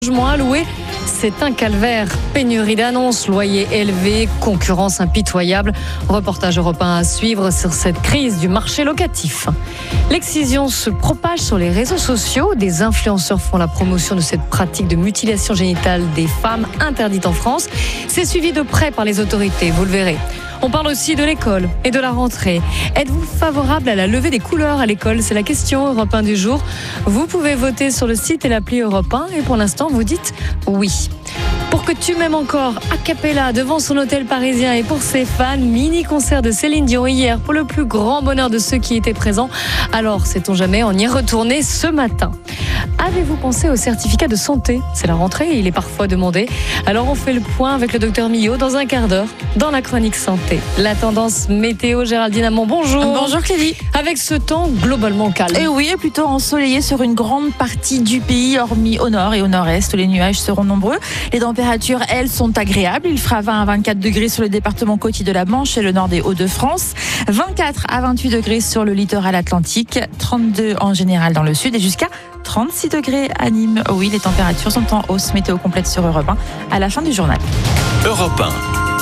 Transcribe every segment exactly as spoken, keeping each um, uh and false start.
Logement à louer, c'est un calvaire. Pénurie d'annonces, loyers élevés, concurrence impitoyable. Reportage européen à suivre sur cette crise du marché locatif. L'excision se propage sur les réseaux sociaux. Des influenceurs font la promotion de cette pratique de mutilation génitale des femmes interdite en France. C'est suivi de près par les autorités, vous le verrez. On parle aussi de l'école et de la rentrée. Êtes-vous favorable à la levée des couleurs à l'école ? C'est la question Europe un du jour. Vous pouvez voter sur le site et l'appli Europe un et pour l'instant vous dites oui. Pour que tu m'aimes encore, a cappella devant son hôtel parisien et pour ses fans, mini-concert de Céline Dion hier pour le plus grand bonheur de ceux qui étaient présents. Alors, sait-on jamais, on y est retourné ce matin. Avez-vous pensé au certificat de santé ? C'est la rentrée et il est parfois demandé. Alors on fait le point avec le docteur Millot dans un quart d'heure dans la chronique santé. La tendance météo, Géraldine Amont, bonjour. Bonjour Clélie. Avec ce temps globalement calme. Et oui, plutôt ensoleillé sur une grande partie du pays, hormis au nord et au nord-est où les nuages seront nombreux. Les températures, elles, sont agréables. Il fera vingt à vingt-quatre degrés sur le département côtier de la Manche et le nord des Hauts-de-France. vingt-quatre à vingt-huit degrés sur le littoral atlantique. trente-deux en général dans le sud et jusqu'à trente-six degrés à Nîmes. Oui, les températures sont en hausse. Météo complète sur Europe un à la fin du journal. Europe un.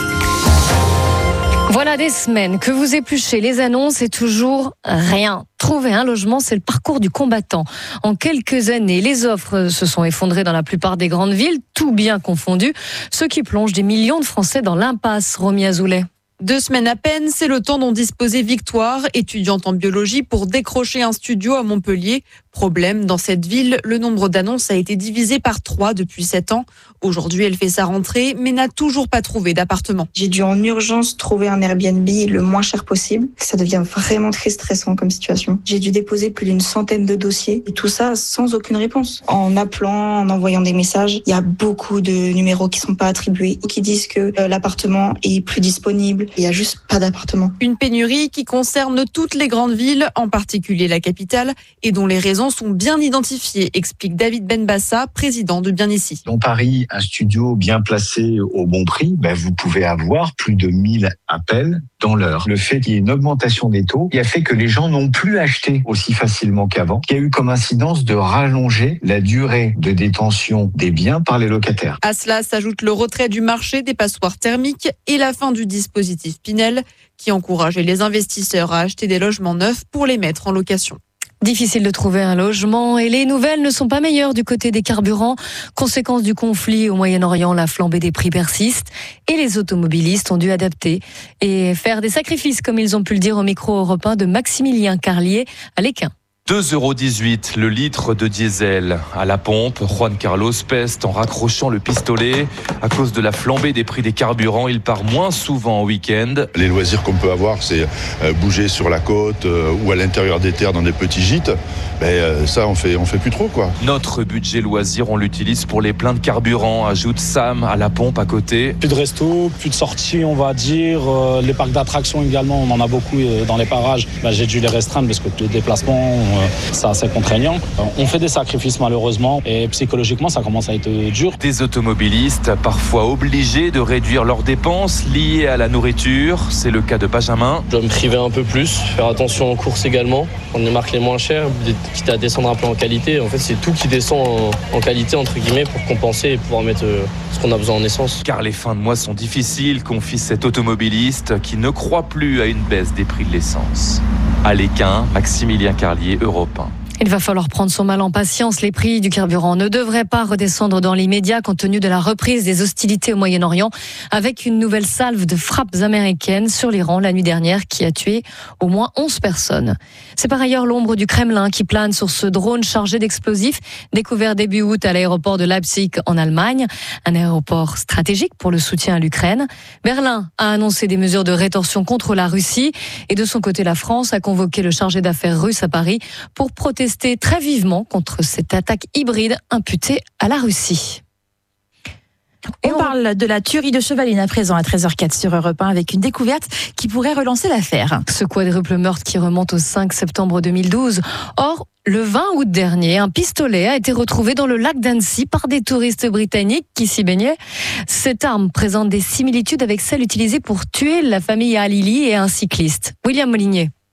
Voilà des semaines que vous épluchez les annonces et toujours rien. Trouver un logement, c'est le parcours du combattant. En quelques années, les offres se sont effondrées dans la plupart des grandes villes, tout bien confondu, ce qui plonge des millions de Français dans l'impasse. Romy Azoulay. Deux semaines à peine, c'est le temps dont disposait Victoire, étudiante en biologie, pour décrocher un studio à Montpellier. Problème, dans cette ville, le nombre d'annonces a été divisé par trois depuis sept ans. Aujourd'hui, elle fait sa rentrée, mais n'a toujours pas trouvé d'appartement. J'ai dû en urgence trouver un Airbnb le moins cher possible. Ça devient vraiment très stressant comme situation. J'ai dû déposer plus d'une centaine de dossiers, et tout ça sans aucune réponse. En appelant, en envoyant des messages, il y a beaucoup de numéros qui sont pas attribués, qui disent que l'appartement est plus disponible. Il y a juste pas d'appartement. Une pénurie qui concerne toutes les grandes villes, en particulier la capitale, et dont les raisons sont bien identifiées, explique David Benbassa, président de Bien Ici. Dans Paris, un studio bien placé au bon prix, ben vous pouvez avoir plus de mille appels dans l'heure. Le fait qu'il y ait une augmentation des taux, il a fait que les gens n'ont plus acheté aussi facilement qu'avant, qui a eu comme incidence de rallonger la durée de détention des biens par les locataires. À cela s'ajoute le retrait du marché des passoires thermiques et la fin du dispositif Pinel, qui encourageait les investisseurs à acheter des logements neufs pour les mettre en location. Difficile de trouver un logement et les nouvelles ne sont pas meilleures du côté des carburants. Conséquence du conflit au Moyen-Orient, la flambée des prix persiste et les automobilistes ont dû adapter et faire des sacrifices, comme ils ont pu le dire au micro européen de Maximilien Carlier à Léquin. deux euros dix-huit le litre de diesel. À la pompe, Juan Carlos peste en raccrochant le pistolet. À cause de la flambée des prix des carburants, il part moins souvent en week-end. Les loisirs qu'on peut avoir, c'est bouger sur la côte ou à l'intérieur des terres dans des petits gîtes. Mais ça, on fait, on fait plus trop, quoi. Notre budget loisir, on l'utilise pour les pleins de carburant, ajoute Sam à la pompe à côté. Plus de resto, plus de sorties, on va dire. Les parcs d'attractions également, on en a beaucoup dans les parages. Ben, j'ai dû les restreindre parce que les déplacements, c'est assez contraignant. On fait des sacrifices malheureusement et psychologiquement ça commence à être dur. Des automobilistes parfois obligés de réduire leurs dépenses liées à la nourriture. C'est le cas de Benjamin. Je dois me priver un peu plus, faire attention aux courses également, prendre les marques les moins chères, quitte à descendre un peu en qualité. En fait c'est tout qui descend en, en qualité entre guillemets pour compenser et pouvoir mettre euh, ce qu'on a besoin en essence. Car les fins de mois sont difficiles, confie cet automobiliste qui ne croit plus à une baisse des prix de l'essence. À Léquin, Maximilien Carlier, Europe un. Il va falloir prendre son mal en patience. Les prix du carburant ne devraient pas redescendre dans l'immédiat compte tenu de la reprise des hostilités au Moyen-Orient avec une nouvelle salve de frappes américaines sur l'Iran la nuit dernière qui a tué au moins onze personnes. C'est par ailleurs l'ombre du Kremlin qui plane sur ce drone chargé d'explosifs découvert début août à l'aéroport de Leipzig en Allemagne, un aéroport stratégique pour le soutien à l'Ukraine. Berlin a annoncé des mesures de rétorsion contre la Russie et de son côté la France a convoqué le chargé d'affaires russe à Paris pour protester très vivement contre cette attaque hybride imputée à la Russie. On parle de la tuerie de Chevaline à présent à treize heures zéro quatre sur Europe un avec une découverte qui pourrait relancer l'affaire. Ce quadruple meurtre qui remonte au cinq septembre deux mille douze. Or, le vingt août dernier, un pistolet a été retrouvé dans le lac d'Annecy par des touristes britanniques qui s'y baignaient. Cette arme présente des similitudes avec celle utilisée pour tuer la famille Halili et un cycliste. William Molinier.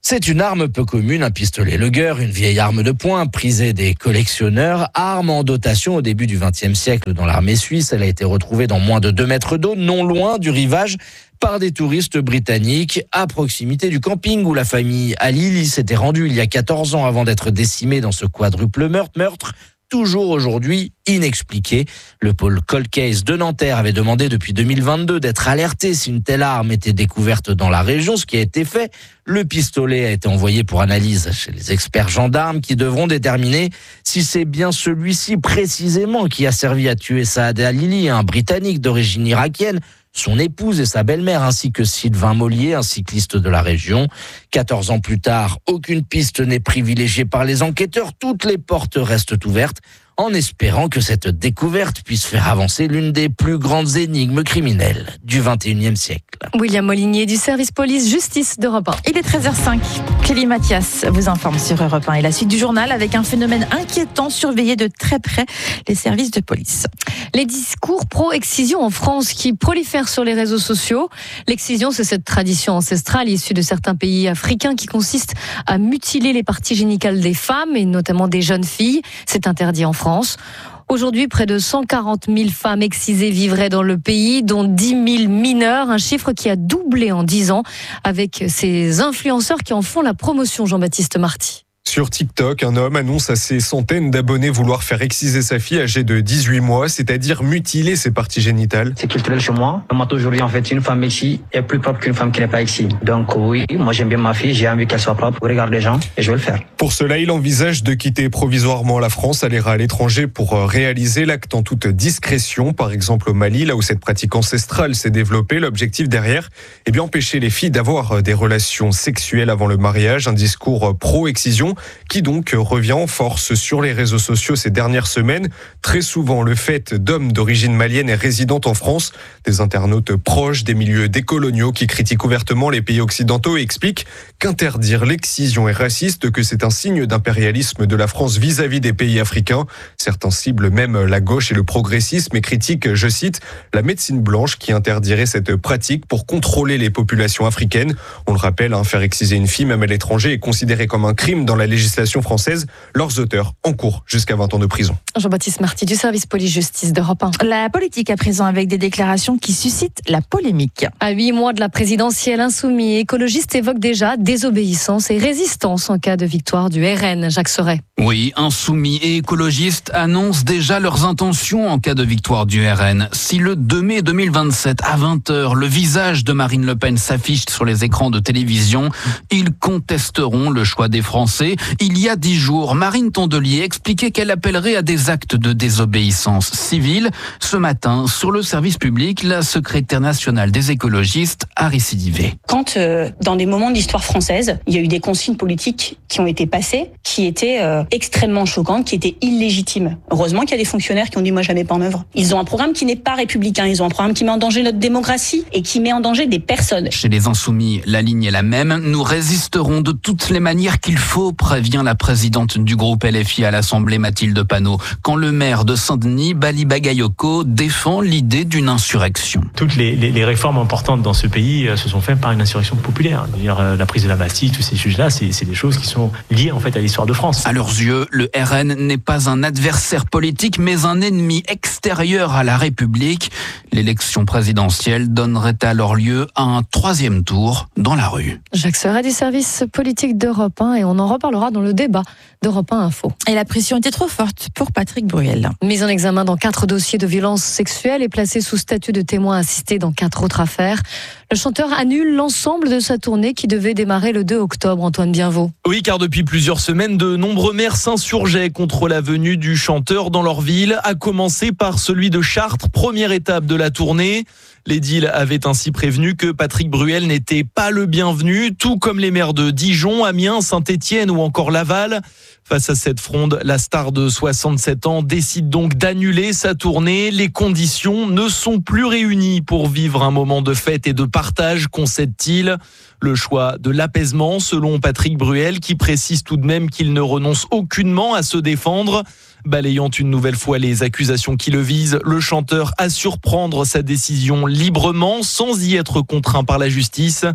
C'est une arme peu commune, un pistolet Luger, une vieille arme de poing prisée des collectionneurs, arme en dotation au début du vingtième siècle dans l'armée suisse. Elle a été retrouvée dans moins de deux mètres d'eau, non loin du rivage, par des touristes britanniques à proximité du camping où la famille Al-Hili s'était rendue il y a quatorze ans avant d'être décimée dans ce quadruple meurtre. meurtre toujours aujourd'hui inexpliqué. Le pôle Cold Case de Nanterre avait demandé depuis deux mille vingt-deux d'être alerté si une telle arme était découverte dans la région, ce qui a été fait. Le pistolet a été envoyé pour analyse chez les experts gendarmes qui devront déterminer si c'est bien celui-ci précisément qui a servi à tuer Saad Al-Hili, un Britannique d'origine irakienne, son épouse et sa belle-mère, ainsi que Sylvain Mollier, un cycliste de la région. quatorze ans plus tard, aucune piste n'est privilégiée par les enquêteurs. Toutes les portes restent ouvertes, en espérant que cette découverte puisse faire avancer l'une des plus grandes énigmes criminelles du vingt et unième siècle. William Molinier du service police-justice d'Europe un. Il est treize heures cinq. Kelly Mathias vous informe sur Europe un et la suite du journal avec un phénomène inquiétant surveillé de très près les services de police. Les discours pro-excision en France qui prolifèrent sur les réseaux sociaux. L'excision, c'est cette tradition ancestrale issue de certains pays africains qui consiste à mutiler les parties génitales des femmes et notamment des jeunes filles. C'est interdit en France. Aujourd'hui, près de cent quarante mille femmes excisées vivraient dans le pays, dont dix mille mineurs, un chiffre qui a doublé en dix ans avec ces influenceurs qui en font la promotion, Jean-Baptiste Marty. Sur TikTok, un homme annonce à ses centaines d'abonnés vouloir faire exciser sa fille âgée de dix-huit mois, c'est-à-dire mutiler ses parties génitales. C'est culturel chez moi. Moi, aujourd'hui, en fait, une femme excie est plus propre qu'une femme qui n'est pas excie. Donc oui, moi j'aime bien ma fille, j'ai envie qu'elle soit propre, regarde les gens, et je vais le faire. Pour cela, il envisage de quitter provisoirement la France, aller à l'étranger pour réaliser l'acte en toute discrétion. Par exemple au Mali, là où cette pratique ancestrale s'est développée. L'objectif derrière, eh bien, empêcher les filles d'avoir des relations sexuelles avant le mariage. Un discours pro-excision qui donc revient en force sur les réseaux sociaux ces dernières semaines. Très souvent, le fait d'hommes d'origine malienne et résidant en France, des internautes proches des milieux décoloniaux qui critiquent ouvertement les pays occidentaux et expliquent qu'interdire l'excision est raciste, que c'est un signe d'impérialisme de la France vis-à-vis des pays africains. Certains ciblent même la gauche et le progressisme et critiquent, je cite, la médecine blanche qui interdirait cette pratique pour contrôler les populations africaines. On le rappelle, hein, faire exciser une fille, même à l'étranger, est considéré comme un crime dans la législation française. Leurs auteurs encourent jusqu'à vingt ans de prison. Jean-Baptiste Marty du service police-justice d'Europe un. La politique à présent avec des déclarations qui suscitent la polémique. À huit mois de la présidentielle, Insoumis et écologistes évoquent déjà désobéissance et résistance en cas de victoire du R N. Jacques Serret. Oui, Insoumis et écologistes annoncent déjà leurs intentions en cas de victoire du R N. Si le deux mai deux mille vingt-sept à vingt heures, le visage de Marine Le Pen s'affiche sur les écrans de télévision, ils contesteront le choix des Français. Il y a dix jours, Marine Tondelier expliquait qu'elle appellerait à des actes de désobéissance civile. Ce matin, sur le service public, la secrétaire nationale des écologistes a récidivé. Quand, euh, dans des moments de l'histoire française, il y a eu des consignes politiques qui ont été passées, qui étaient euh, extrêmement choquantes, qui étaient illégitimes. Heureusement qu'il y a des fonctionnaires qui ont dit « moi, je la mets pas en œuvre ». Ils ont un programme qui n'est pas républicain, ils ont un programme qui met en danger notre démocratie et qui met en danger des personnes. Chez les Insoumis, la ligne est la même. Nous résisterons de toutes les manières qu'il faut, prévient la présidente du groupe L F I à l'Assemblée, Mathilde Panot, quand le maire de Saint-Denis, Bali Bagayoko, défend l'idée d'une insurrection. Toutes les, les, les réformes importantes dans ce pays se sont faites par une insurrection populaire. Dire, la prise de la Bastille, tous ces sujets-là, c'est, c'est des choses qui sont liées en fait à l'histoire de France. À leurs yeux, le R N n'est pas un adversaire politique, mais un ennemi extérieur à la République. L'élection présidentielle donnerait alors lieu à un troisième tour dans la rue. Jacques Serret du service politique d'Europe un et on en reparlera dans le débat d'Europe un Info. Et la pression était trop forte pour Patrick Bruel. Mis en examen dans quatre dossiers de violences sexuelles et placé sous statut de témoin assisté dans quatre autres affaires, le chanteur annule l'ensemble de sa tournée qui devait démarrer le deux octobre. Antoine Bienvaux. Oui, car depuis plusieurs semaines, de nombreux maires s'insurgeaient contre la venue du chanteur dans leur ville, à commencer par celui de Chartres, première étape de la tournée. L'édile avait ainsi prévenu que Patrick Bruel n'était pas le bienvenu, tout comme les maires de Dijon, Amiens, Saint-Étienne ou encore Laval. Face à cette fronde, la star de soixante-sept ans décide donc d'annuler sa tournée. Les conditions ne sont plus réunies pour vivre un moment de fête et de partage, concède-t-il. Le choix de l'apaisement, selon Patrick Bruel, qui précise tout de même qu'il ne renonce aucunement à se défendre. Balayant une nouvelle fois les accusations qui le visent, le chanteur assure prendre sa décision librement, sans y être contraint par la justice.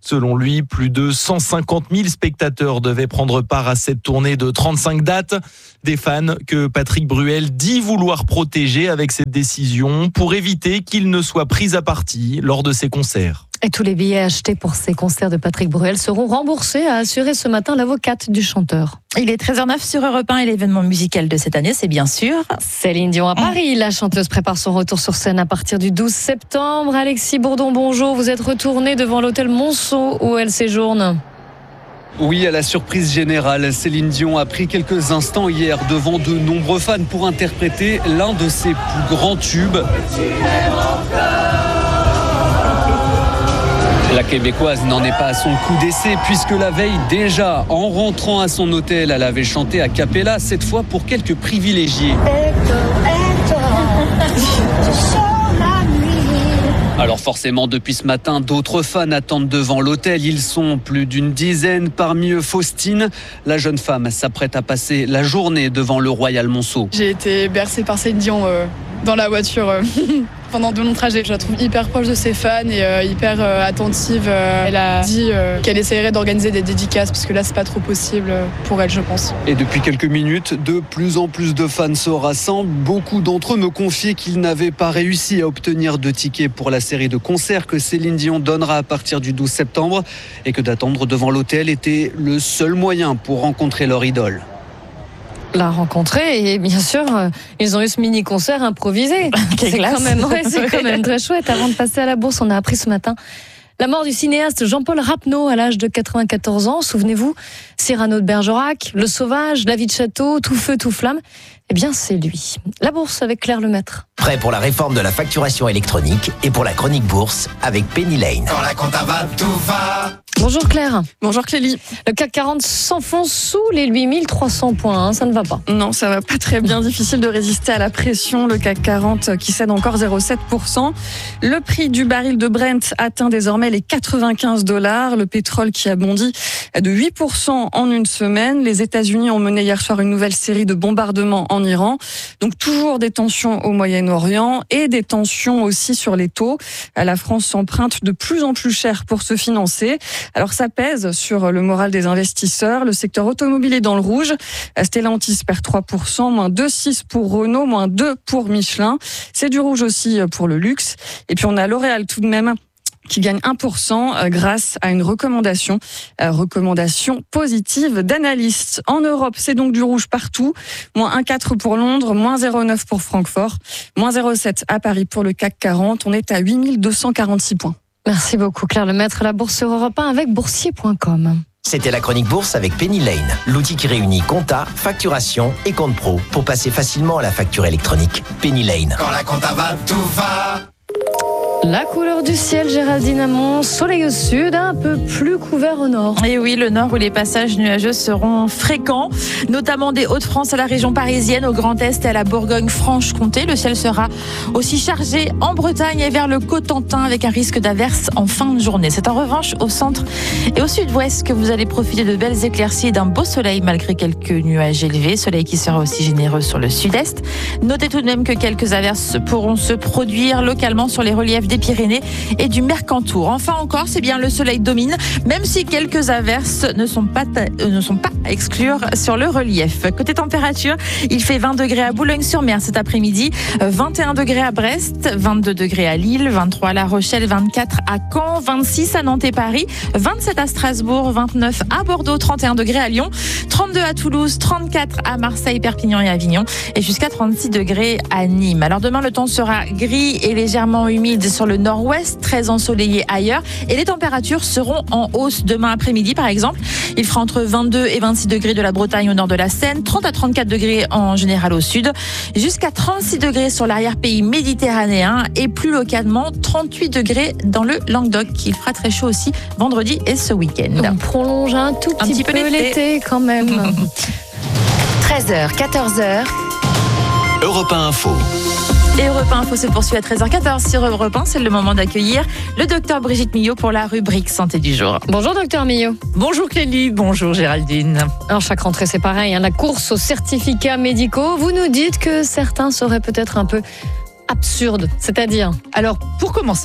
Selon lui, plus de cent cinquante mille spectateurs devaient prendre part à cette tournée de trente-cinq dates. Des fans que Patrick Bruel dit vouloir protéger avec cette décision pour éviter qu'ils ne soient pris à partie lors de ses concerts. Et tous les billets achetés pour ces concerts de Patrick Bruel seront remboursés, a assuré ce matin l'avocate du chanteur. Il est treize heures neuf sur Europe un et l'événement musical de cette année, c'est bien sûr Céline Dion à Paris. La chanteuse prépare son retour sur scène à partir du douze septembre. Alexis Bourdon, bonjour. Vous êtes retourné devant l'hôtel Monceau où elle séjourne. Oui, à la surprise générale, Céline Dion a pris quelques instants hier devant de nombreux fans pour interpréter l'un de ses plus grands tubes. La Québécoise n'en est pas à son coup d'essai puisque la veille déjà, en rentrant à son hôtel, elle avait chanté a cappella, cette fois pour quelques privilégiés. Alors forcément, depuis ce matin, d'autres fans attendent devant l'hôtel. Ils sont plus d'une dizaine, parmi eux Faustine. La jeune femme s'apprête à passer la journée devant le Royal Monceau. J'ai été bercée par Céline Dion euh, dans la voiture euh, pendant de longs trajets. Je la trouve hyper proche de ses fans et euh, hyper euh, attentive. Euh, elle a dit euh, qu'elle essayerait d'organiser des dédicaces parce que là, c'est pas trop possible pour elle, je pense. Et depuis quelques minutes, de plus en plus de fans se rassemblent. Beaucoup d'entre eux me confiaient qu'ils n'avaient pas réussi à obtenir de tickets pour la série de concerts que Céline Dion donnera à partir du douze septembre et que d'attendre devant l'hôtel était le seul moyen pour rencontrer leur idole. La rencontrer et bien sûr euh, ils ont eu ce mini concert improvisé. C'est quand même, ouais, c'est quand même très chouette. Avant de passer à la bourse, on a appris ce matin la mort du cinéaste Jean-Paul Rapneau à l'âge de quatre-vingt-quatorze ans. Souvenez-vous, Cyrano de Bergerac, Le Sauvage, La vie de château, Tout feu, tout flamme. Eh bien, c'est lui. La bourse avec Claire Lemaître. Prêt pour la réforme de la facturation électronique et pour la chronique bourse avec Penny Lane. Quand la compta va, tout va. Bonjour Claire. Bonjour Clélie. Le C A C quarante s'enfonce sous les huit mille trois cents points, hein, ça ne va pas. Non, ça va pas très bien. Difficile de résister à la pression. Le C A C quarante qui cède encore zéro virgule sept pour cent. Le prix du baril de Brent atteint désormais les quatre-vingt-quinze dollars. Le pétrole qui a bondi de huit pour cent en une semaine. Les États-Unis ont mené hier soir une nouvelle série de bombardements en Iran. Donc toujours des tensions au Moyen-Orient et des tensions aussi sur les taux. La France emprunte de plus en plus cher pour se financer. Alors ça pèse sur le moral des investisseurs. Le secteur automobile est dans le rouge. Stellantis perd trois pour cent, moins deux virgule six pour Renault, moins deux pour Michelin. C'est du rouge aussi pour le luxe. Et puis on a L'Oréal tout de même qui gagne un pour cent grâce à une recommandation, recommandation positive d'analystes. En Europe, c'est donc du rouge partout. moins un virgule quatre pour Londres, moins zéro virgule neuf pour Francfort, moins zéro virgule sept à Paris pour le C A C quarante. On est à huit mille deux cent quarante-six points. Merci beaucoup Claire Lemaître. La bourse sur Europe un avec boursier point com. C'était la chronique bourse avec Penny Lane, l'outil qui réunit compta, facturation et compte pro pour passer facilement à la facture électronique. Penny Lane. Quand la compta va, tout va. La couleur du ciel, Géraldine Amont, soleil au sud, un peu plus couvert au nord. Et oui, le nord où les passages nuageux seront fréquents, notamment des Hauts-de-France à la région parisienne, au Grand Est et à la Bourgogne-Franche-Comté. Le ciel sera aussi chargé en Bretagne et vers le Cotentin avec un risque d'averse en fin de journée. C'est en revanche au centre et au sud-ouest que vous allez profiter de belles éclaircies et d'un beau soleil malgré quelques nuages élevés. Soleil qui sera aussi généreux sur le sud-est. Notez tout de même que quelques averses pourront se produire localement sur les reliefs des Pyrénées et du Mercantour. Enfin encore, c'est bien le soleil domine, même si quelques averses ne sont pas, euh, ne sont pas à exclure sur le relief. Côté température, il fait vingt degrés à Boulogne-sur-Mer cet après-midi, vingt et un degrés à Brest, vingt-deux degrés à Lille, vingt-trois à La Rochelle, vingt-quatre à Caen, vingt-six à Nantes et Paris, vingt-sept à Strasbourg, vingt-neuf à Bordeaux, trente et un degrés à Lyon, trente-deux à Toulouse, trente-quatre à Marseille, Perpignan et Avignon et jusqu'à trente-six degrés à Nîmes. Alors demain, le temps sera gris et légèrement humide sur le nord-ouest, très ensoleillé ailleurs et les températures seront en hausse demain après-midi par exemple. Il fera entre vingt-deux et vingt-six degrés de la Bretagne au nord de la Seine, trente à trente-quatre degrés en général au sud, jusqu'à trente-six degrés sur l'arrière-pays méditerranéen et plus localement trente-huit degrés dans le Languedoc. Il fera très chaud aussi vendredi et ce week-end. On prolonge un tout petit, un petit peu, peu l'été quand même. treize heures, quatorze heures. Europe un Info. Et Europe un Info se poursuit à treize heures quatorze sur Europe un. C'est le moment d'accueillir le docteur Brigitte Millot pour la rubrique santé du jour. Bonjour docteur Millot. Bonjour Clélie, bonjour Géraldine. Alors chaque rentrée c'est pareil, hein, la course aux certificats médicaux. Vous nous dites que certains seraient peut-être un peu absurdes, c'est-à-dire? Alors pour commencer,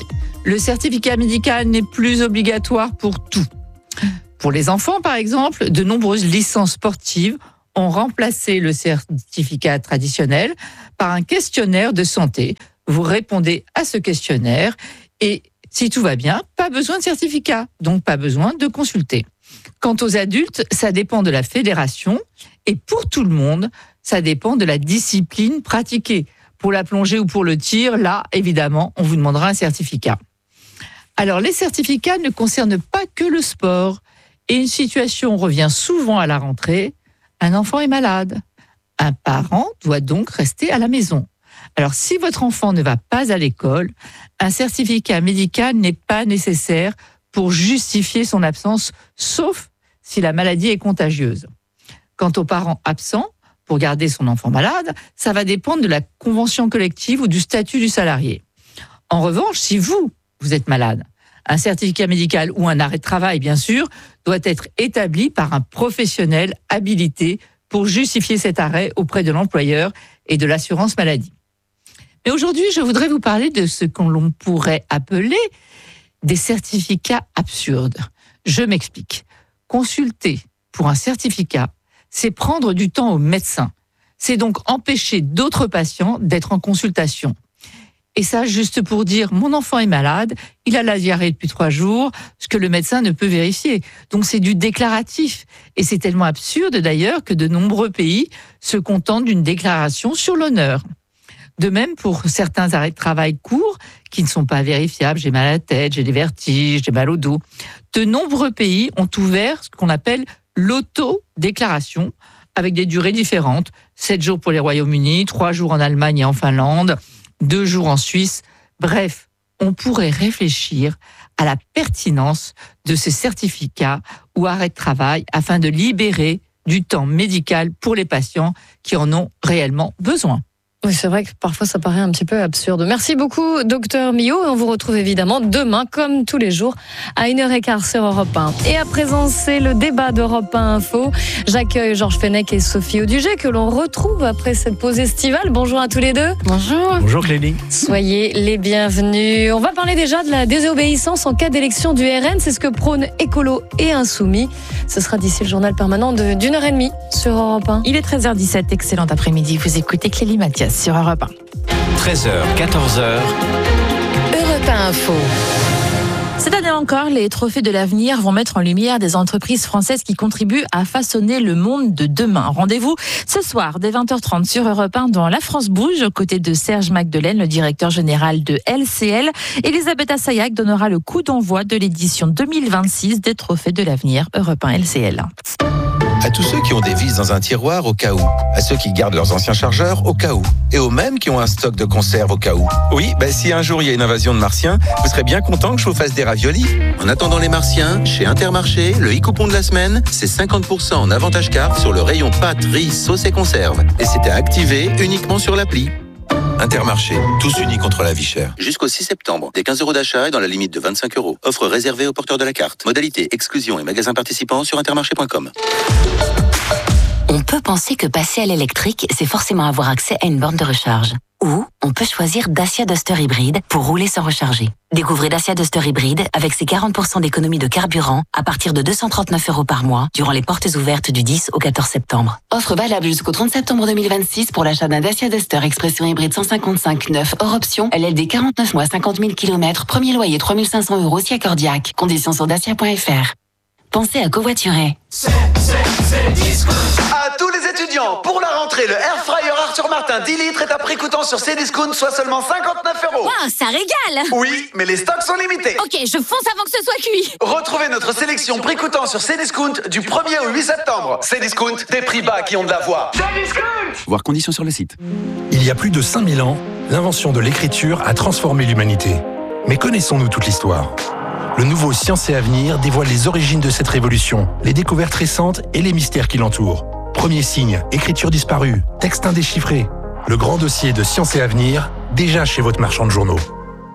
Le certificat médical n'est plus obligatoire pour tout. Pour les enfants, par exemple, de nombreuses licences sportives ont remplacé le certificat traditionnel par un questionnaire de santé. Vous répondez à ce questionnaire et si tout va bien, pas besoin de certificat, donc pas besoin de consulter. Quant aux adultes, ça dépend de la fédération et pour tout le monde, ça dépend de la discipline pratiquée. Pour la plongée ou pour le tir, là, évidemment, on vous demandera un certificat. Alors, les certificats ne concernent pas que le sport. Et une situation revient souvent à la rentrée, un enfant est malade. Un parent doit donc rester à la maison. Alors, si votre enfant ne va pas à l'école, un certificat médical n'est pas nécessaire pour justifier son absence, sauf si la maladie est contagieuse. Quant aux parents absents, pour garder son enfant malade, ça va dépendre de la convention collective ou du statut du salarié. En revanche, si vous, vous êtes malade, un certificat médical ou un arrêt de travail, bien sûr, doit être établi par un professionnel habilité pour justifier cet arrêt auprès de l'employeur et de l'assurance maladie. Mais aujourd'hui, je voudrais vous parler de ce qu'on pourrait appeler des certificats absurdes. Je m'explique. Consulter pour un certificat, c'est prendre du temps au médecin. C'est donc empêcher d'autres patients d'être en consultation. Et ça, juste pour dire, mon enfant est malade, il a la diarrhée depuis trois jours, ce que le médecin ne peut vérifier. Donc c'est du déclaratif. Et c'est tellement absurde d'ailleurs que de nombreux pays se contentent d'une déclaration sur l'honneur. De même pour certains arrêts de travail courts qui ne sont pas vérifiables. J'ai mal à la tête, j'ai des vertiges, j'ai mal au dos. De nombreux pays ont ouvert ce qu'on appelle l'auto-déclaration avec des durées différentes. Sept jours pour les Royaumes-Unis, trois jours en Allemagne et en Finlande, deux jours en Suisse. Bref, on pourrait réfléchir à la pertinence de ces certificats ou arrêts de travail afin de libérer du temps médical pour les patients qui en ont réellement besoin. Oui, c'est vrai que parfois ça paraît un petit peu absurde. Merci beaucoup, docteur Millot. On vous retrouve évidemment demain, comme tous les jours, à une heure quinze sur Europe un. Et à présent, c'est le débat d'Europe un Info. J'accueille Georges Fenech et Sophie Audugé, que l'on retrouve après cette pause estivale. Bonjour à tous les deux. Bonjour. Bonjour Clélie. Soyez les bienvenus. On va parler déjà de la désobéissance en cas d'élection du R N. C'est ce que prônent Écolo et Insoumis. Ce sera d'ici le journal permanent de, d'une heure et demie sur Europe un. Il est treize heures dix-sept. Excellent après-midi. Vous écoutez Clélie Mathias sur Europe un. treize heures, quatorze heures. Europe un Info. Cette année encore, les trophées de l'avenir vont mettre en lumière des entreprises françaises qui contribuent à façonner le monde de demain. Rendez-vous ce soir dès vingt heures trente sur Europe un dans La France Bouge, aux côtés de Serge Magdelaine, le directeur général de L C L. Elisabeth Assayag donnera le coup d'envoi de l'édition deux mille vingt-six des trophées de l'avenir Europe un L C L. À tous ceux qui ont des vis dans un tiroir au cas où, à ceux qui gardent leurs anciens chargeurs au cas où, et aux mêmes qui ont un stock de conserve au cas où. Oui, bah, si un jour il y a une invasion de martiens, vous serez bien content que je vous fasse des raviolis. En attendant les martiens, chez Intermarché, le e-coupon de la semaine, c'est cinquante pour cent en avantage carte sur le rayon pâtes, riz, sauce et conserve. Et c'était activé uniquement sur l'appli. Intermarché, tous unis contre la vie chère. Jusqu'au six septembre, des quinze euros d'achat et dans la limite de vingt-cinq euros. Offre réservée aux porteurs de la carte. Modalité, exclusion et magasins participants sur intermarché point com. On peut penser que passer à l'électrique, c'est forcément avoir accès à une borne de recharge. Ou on peut choisir Dacia Duster Hybride pour rouler sans recharger. Découvrez Dacia Duster Hybride avec ses quarante pour cent d'économie de carburant à partir de deux cent trente-neuf euros par mois durant les portes ouvertes du dix au quatorze septembre. Offre valable jusqu'au trente septembre deux mille vingt-six pour l'achat d'un Dacia Duster Expression Hybride cent cinquante-cinq neuf hors option, L L D quarante-neuf mois cinquante mille kilomètres, premier loyer trois mille cinq cents euros si accordiaque. Conditions sur dacia point f r. Pensez à covoiturer. C'est, c'est, c'est Discount. À tous les étudiants, pour la rentrée, le Air Fryer Arthur Martin dix litres est à prix coûtant sur Cdiscount, soit seulement cinquante-neuf euros. Wow, ça régale. Oui, mais les stocks sont limités. Ok, je fonce avant que ce soit cuit. Retrouvez notre sélection prix coûtant sur Cdiscount du premier au huit septembre. Cdiscount, des prix bas qui ont de la voix. Cdiscount. Voir conditions sur le site. Il y a plus de cinq mille ans, l'invention de l'écriture a transformé l'humanité. Mais connaissons-nous toute l'histoire ? Le nouveau Science et Avenir dévoile les origines de cette révolution, les découvertes récentes et les mystères qui l'entourent. Premier signe, écriture disparue, texte indéchiffré. Le grand dossier de Science et Avenir, déjà chez votre marchand de journaux.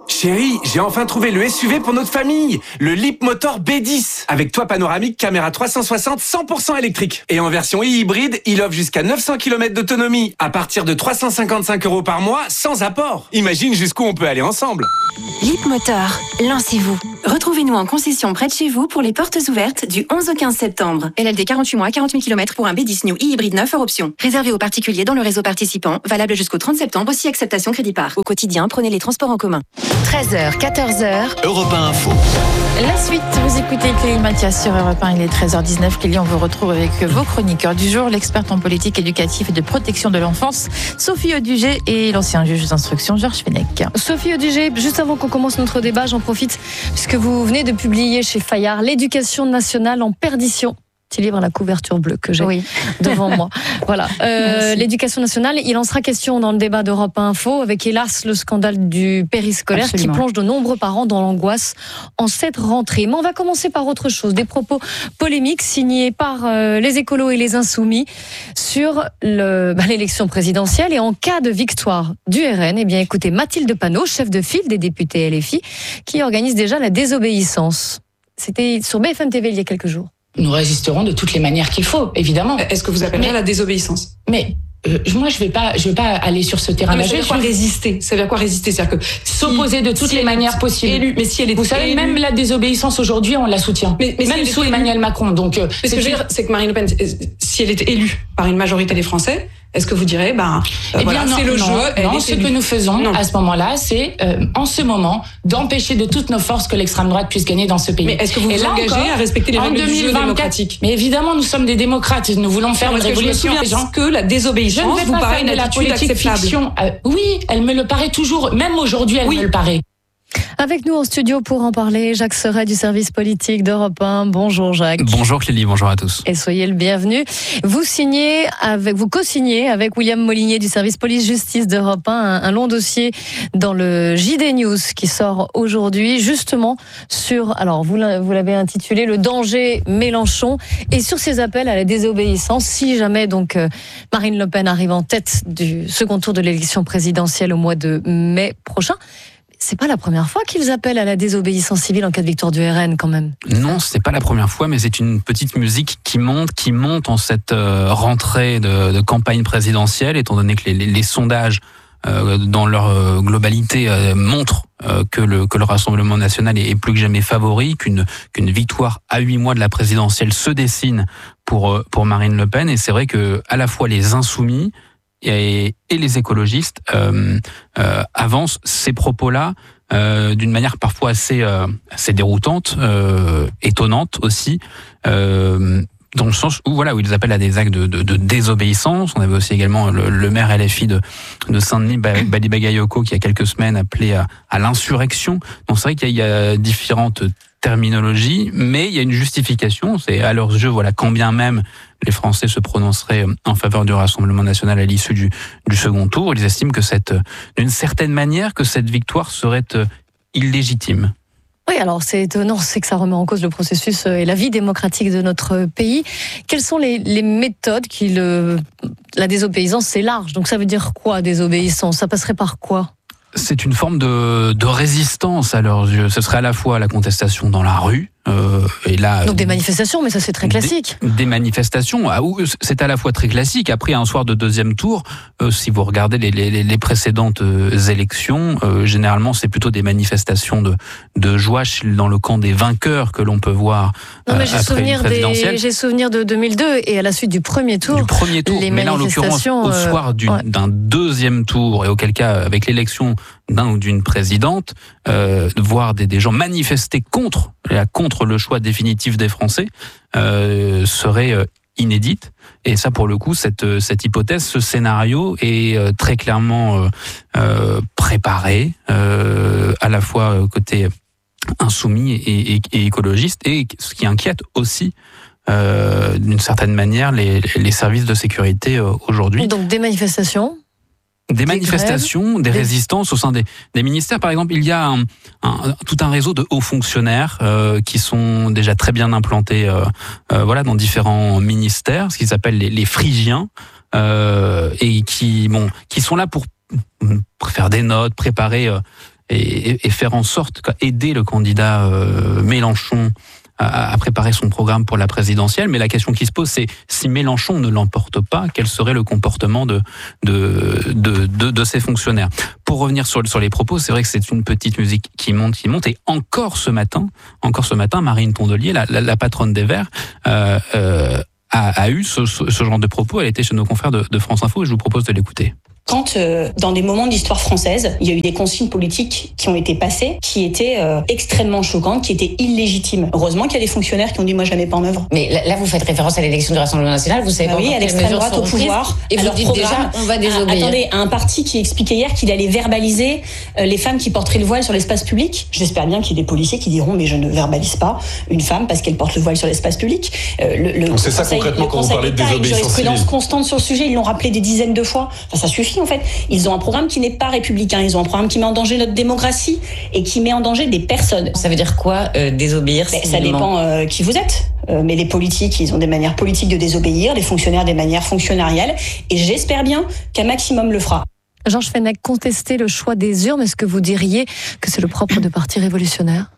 Chérie, j'ai enfin trouvé le S U V pour notre famille, le Leapmotor B dix, avec toit panoramique, caméra trois cent soixante, cent pour cent électrique. Et en version e-hybride, il offre jusqu'à neuf cents kilomètres d'autonomie, à partir de trois cent cinquante-cinq euros par mois, sans apport. Imagine jusqu'où on peut aller ensemble. Leapmotor, lancez-vous. Retrouvez-nous en concession près de chez vous pour les portes ouvertes du onze au quinze septembre. L L D quarante-huit mois, quarante mille kilomètres pour un B dix New e-hybride neuf hors option. Réservé aux particuliers dans le réseau participant, valable jusqu'au trente septembre, aussi acceptation crédit par. Au quotidien, prenez les transports en commun. treize heures, quatorze heures. Europe un Info. La suite, vous écoutez Clélie Mathias sur Europe un, il est treize heures dix-neuf. Clélie, on vous retrouve avec vos chroniqueurs du jour, l'experte en politique éducative et de protection de l'enfance, Sophie Audugé, et l'ancien juge d'instruction, Georges Fenech. Sophie Audugé, juste avant qu'on commence notre débat, j'en profite, puisque vous venez de publier chez Fayard l'éducation nationale en perdition. Petit livre à la couverture bleue que j'ai oui. devant moi. Voilà. Euh, l'éducation nationale, il en sera question dans le débat d'Europe un Info, avec hélas le scandale du périscolaire Absolument. qui plonge de nombreux parents dans l'angoisse en cette rentrée. Mais on va commencer par autre chose. Des propos polémiques signés par euh, les écolos et les insoumis sur le, bah, l'élection présidentielle. Et en cas de victoire du R N, eh bien écoutez, Mathilde Panot, chef de file des députés L F I, qui organise déjà la désobéissance. C'était sur B F M T V il y a quelques jours. Nous résisterons de toutes les manières qu'il faut, évidemment. Est-ce que vous appellerez la désobéissance ? Mais euh, moi, je vais pas, je vais pas aller sur ce terrain-là. Ça veut dire quoi résister ? Ça veut dire quoi résister ? C'est-à-dire que s'opposer de toutes si les manières possibles. Élue, mais si elle est vous savez, élue... même la désobéissance aujourd'hui, on la soutient. Mais, mais même si sous Emmanuel élue... Macron. Donc, euh, mais ce que je veux dire, c'est que Marine Le Pen, si elle est élue par une majorité des Français. Est-ce que vous direz, ben, euh, eh voilà, bien, non, c'est le non, jeu. Non, ce élue. que nous faisons non. à ce moment-là, c'est, euh, en ce moment, d'empêcher de toutes nos forces que l'extrême droite puisse gagner dans ce pays. Mais est-ce que vous vous engagez encore, à respecter les règles du jeu démocratique ? Mais évidemment, nous sommes des démocrates. Nous voulons faire une révolution. Je me souviens que la désobéissance vous paraît une attitude acceptable. Euh, oui, elle me le paraît toujours. Même aujourd'hui, elle oui. me le paraît. Avec nous en studio pour en parler, Jacques Serret du service politique d'Europe un. Bonjour Jacques. Bonjour Clélie, bonjour à tous. Et soyez le bienvenu. Vous signez avec, vous co-signez avec William Molinier du service police-justice d'Europe un un, un long dossier dans le J D News qui sort aujourd'hui justement sur, alors vous l'avez intitulé le danger Mélenchon et sur ses appels à la désobéissance si jamais donc euh, Marine Le Pen arrive en tête du second tour de l'élection présidentielle au mois de mai prochain. C'est pas la première fois qu'ils appellent à la désobéissance civile en cas de victoire du R N, quand même. Non, c'est pas la première fois, mais c'est une petite musique qui monte, qui monte en cette euh, rentrée de, de campagne présidentielle, étant donné que les, les, les sondages, euh, dans leur euh, globalité, euh, montrent euh, que le que le Rassemblement national est, est plus que jamais favori, qu'une qu'une victoire à huit mois de la présidentielle se dessine pour euh, pour Marine Le Pen. Et c'est vrai que à la fois les insoumis Et, et les écologistes euh, euh, avancent ces propos-là euh, d'une manière parfois assez euh, assez déroutante, euh, étonnante aussi, euh, dans le sens où voilà où ils appellent à des actes de, de, de désobéissance. On avait aussi également le, le maire L F I de, de Saint-Denis, Bali Bagayoko, qui il y a quelques semaines appelé à, à l'insurrection. Donc c'est vrai qu'il y a, il y a différentes terminologies, mais il y a une justification. C'est à leurs yeux, voilà, quand bien même les Français se prononceraient en faveur du Rassemblement national à l'issue du, du second tour, ils estiment que cette, d'une certaine manière, que cette victoire serait illégitime. Oui, alors c'est étonnant, c'est que ça remet en cause le processus et la vie démocratique de notre pays. Quelles sont les, les méthodes qui le... La désobéissance, c'est large, donc ça veut dire quoi, désobéissance ? Ça passerait par quoi ? C'est une forme de, de résistance à leurs yeux. Ce serait à la fois la contestation dans la rue, euh, et là, donc des manifestations, mais ça c'est très classique. Des, des manifestations, ah, c'est à la fois très classique. Après un soir de deuxième tour, euh, si vous regardez les, les, les précédentes élections, euh, généralement c'est plutôt des manifestations de, de joie dans le camp des vainqueurs que l'on peut voir. Non, mais euh, j'ai après souvenir une présidentielle. des, j'ai souvenir de deux mille deux et à la suite du premier tour. Du premier tour, les mais là en l'occurrence au soir du, ouais. d'un deuxième tour et auquel cas avec l'élection d'un ou d'une présidente, euh, de voir des, des gens manifester contre, contre le choix définitif des Français, euh, serait euh, inédite. Et ça, pour le coup, cette, cette hypothèse, ce scénario est euh, très clairement euh, euh, préparé, euh, à la fois côté insoumis et, et, et écologiste, et ce qui inquiète aussi, euh, d'une certaine manière, les, les services de sécurité euh, aujourd'hui. Donc des manifestations Des manifestations, grèves, des résistances au sein des, des ministères. Par exemple, il y a un, un, tout un réseau de hauts fonctionnaires euh, qui sont déjà très bien implantés euh, euh, voilà, dans différents ministères, ce qu'ils appellent les, les phrygiens, euh, et qui, bon, qui sont là pour faire des notes, préparer... Euh, et, et faire en sorte, aider le candidat euh, Mélenchon à, à préparer son programme pour la présidentielle. Mais la question qui se pose, c'est si Mélenchon ne l'emporte pas, quel serait le comportement de de de de, de ces fonctionnaires. Pour revenir sur sur les propos, c'est vrai que c'est une petite musique qui monte, qui monte. Et encore ce matin, encore ce matin, Marine Tondelier, la, la, la patronne des Verts, euh, euh, a, a eu ce, ce, ce genre de propos. Elle était chez nos confrères de, de France Info et je vous propose de l'écouter. Quand, euh, dans des moments d'histoire française, il y a eu des consignes politiques qui ont été passées, qui étaient euh, extrêmement choquantes, qui étaient illégitimes. Heureusement qu'il y a des fonctionnaires qui ont dit « moi, je la mets pas en œuvre ». Mais là, vous faites référence à l'élection du Rassemblement National, vous savez bah pas oui, à l'extrême droite au pouvoir. Et vous dites déjà, on va désobéir. Attendez, à un parti qui expliquait hier qu'il allait verbaliser euh, les femmes qui porteraient le voile sur l'espace public. J'espère bien qu'il y ait des policiers qui diront « mais je ne verbalise pas une femme parce qu'elle porte le voile sur l'espace public euh, ». Le, le c'est ça conseil, concrètement quand vous parlez de désobéissance civile. Une jurisprudence constante sur le sujet, ils l'ont rappelé des dizaines de fois. Enfin, ça suffit en fait. Ils ont un programme qui n'est pas républicain. Ils ont un programme qui met en danger notre démocratie et qui met en danger des personnes. Ça veut dire quoi, euh, désobéir? Ben, ça dépend euh, qui vous êtes. Euh, mais les politiques, ils ont des manières politiques de désobéir, les fonctionnaires des manières fonctionnariales. Et j'espère bien qu'un maximum le fera. Georges Fenech, contester le choix des urnes, est-ce que vous diriez que c'est le propre de parti révolutionnaire?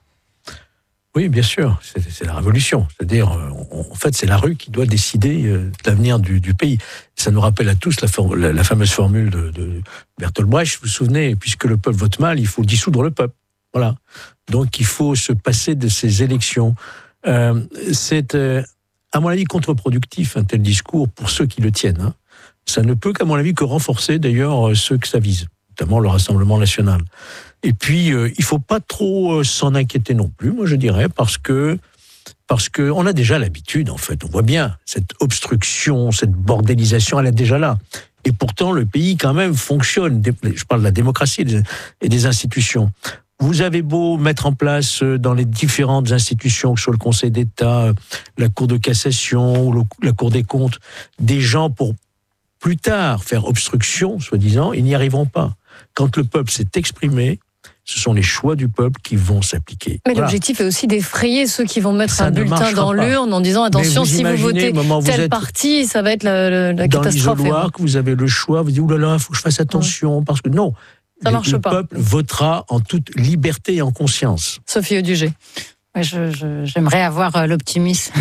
Oui, bien sûr, c'est, c'est la révolution. C'est-à-dire, en fait, c'est la rue qui doit décider euh, de l'avenir du, du pays. Ça nous rappelle à tous la, for- la, la fameuse formule de, de Bertolt Brecht, vous vous souvenez, puisque le peuple vote mal, il faut dissoudre le peuple. Voilà. Donc, il faut se passer de ces élections. Euh, c'est, euh, à mon avis, contre-productif, un tel discours, pour ceux qui le tiennent. Hein. Ça ne peut, qu'à mon avis, que renforcer, d'ailleurs, ceux que ça vise, notamment le Rassemblement national. Et puis, euh, il faut pas trop euh, s'en inquiéter non plus, moi je dirais, parce que parce que on a déjà l'habitude, en fait. On voit bien cette obstruction, cette bordélisation, elle est déjà là. Et pourtant, le pays, quand même, fonctionne. Je parle de la démocratie et des institutions. Vous avez beau mettre en place dans les différentes institutions, que ce soit le Conseil d'État, la Cour de cassation ou la Cour des comptes, des gens pour plus tard faire obstruction, soi-disant, ils n'y arriveront pas. Quand le peuple s'est exprimé, ce sont les choix du peuple qui vont s'appliquer. Mais voilà. L'objectif est aussi d'effrayer ceux qui vont mettre ça un bulletin dans pas. l'urne en disant attention, vous si vous votez tel parti, ça va être la, la, la dans catastrophe. Dans l'isoloir, que vous avez le choix, vous dites oulala, il faut que je fasse attention, ouais. parce que non, ça marche le pas. peuple votera en toute liberté et en conscience. Sophie Audugé. Ouais, je, je, j'aimerais avoir l'optimisme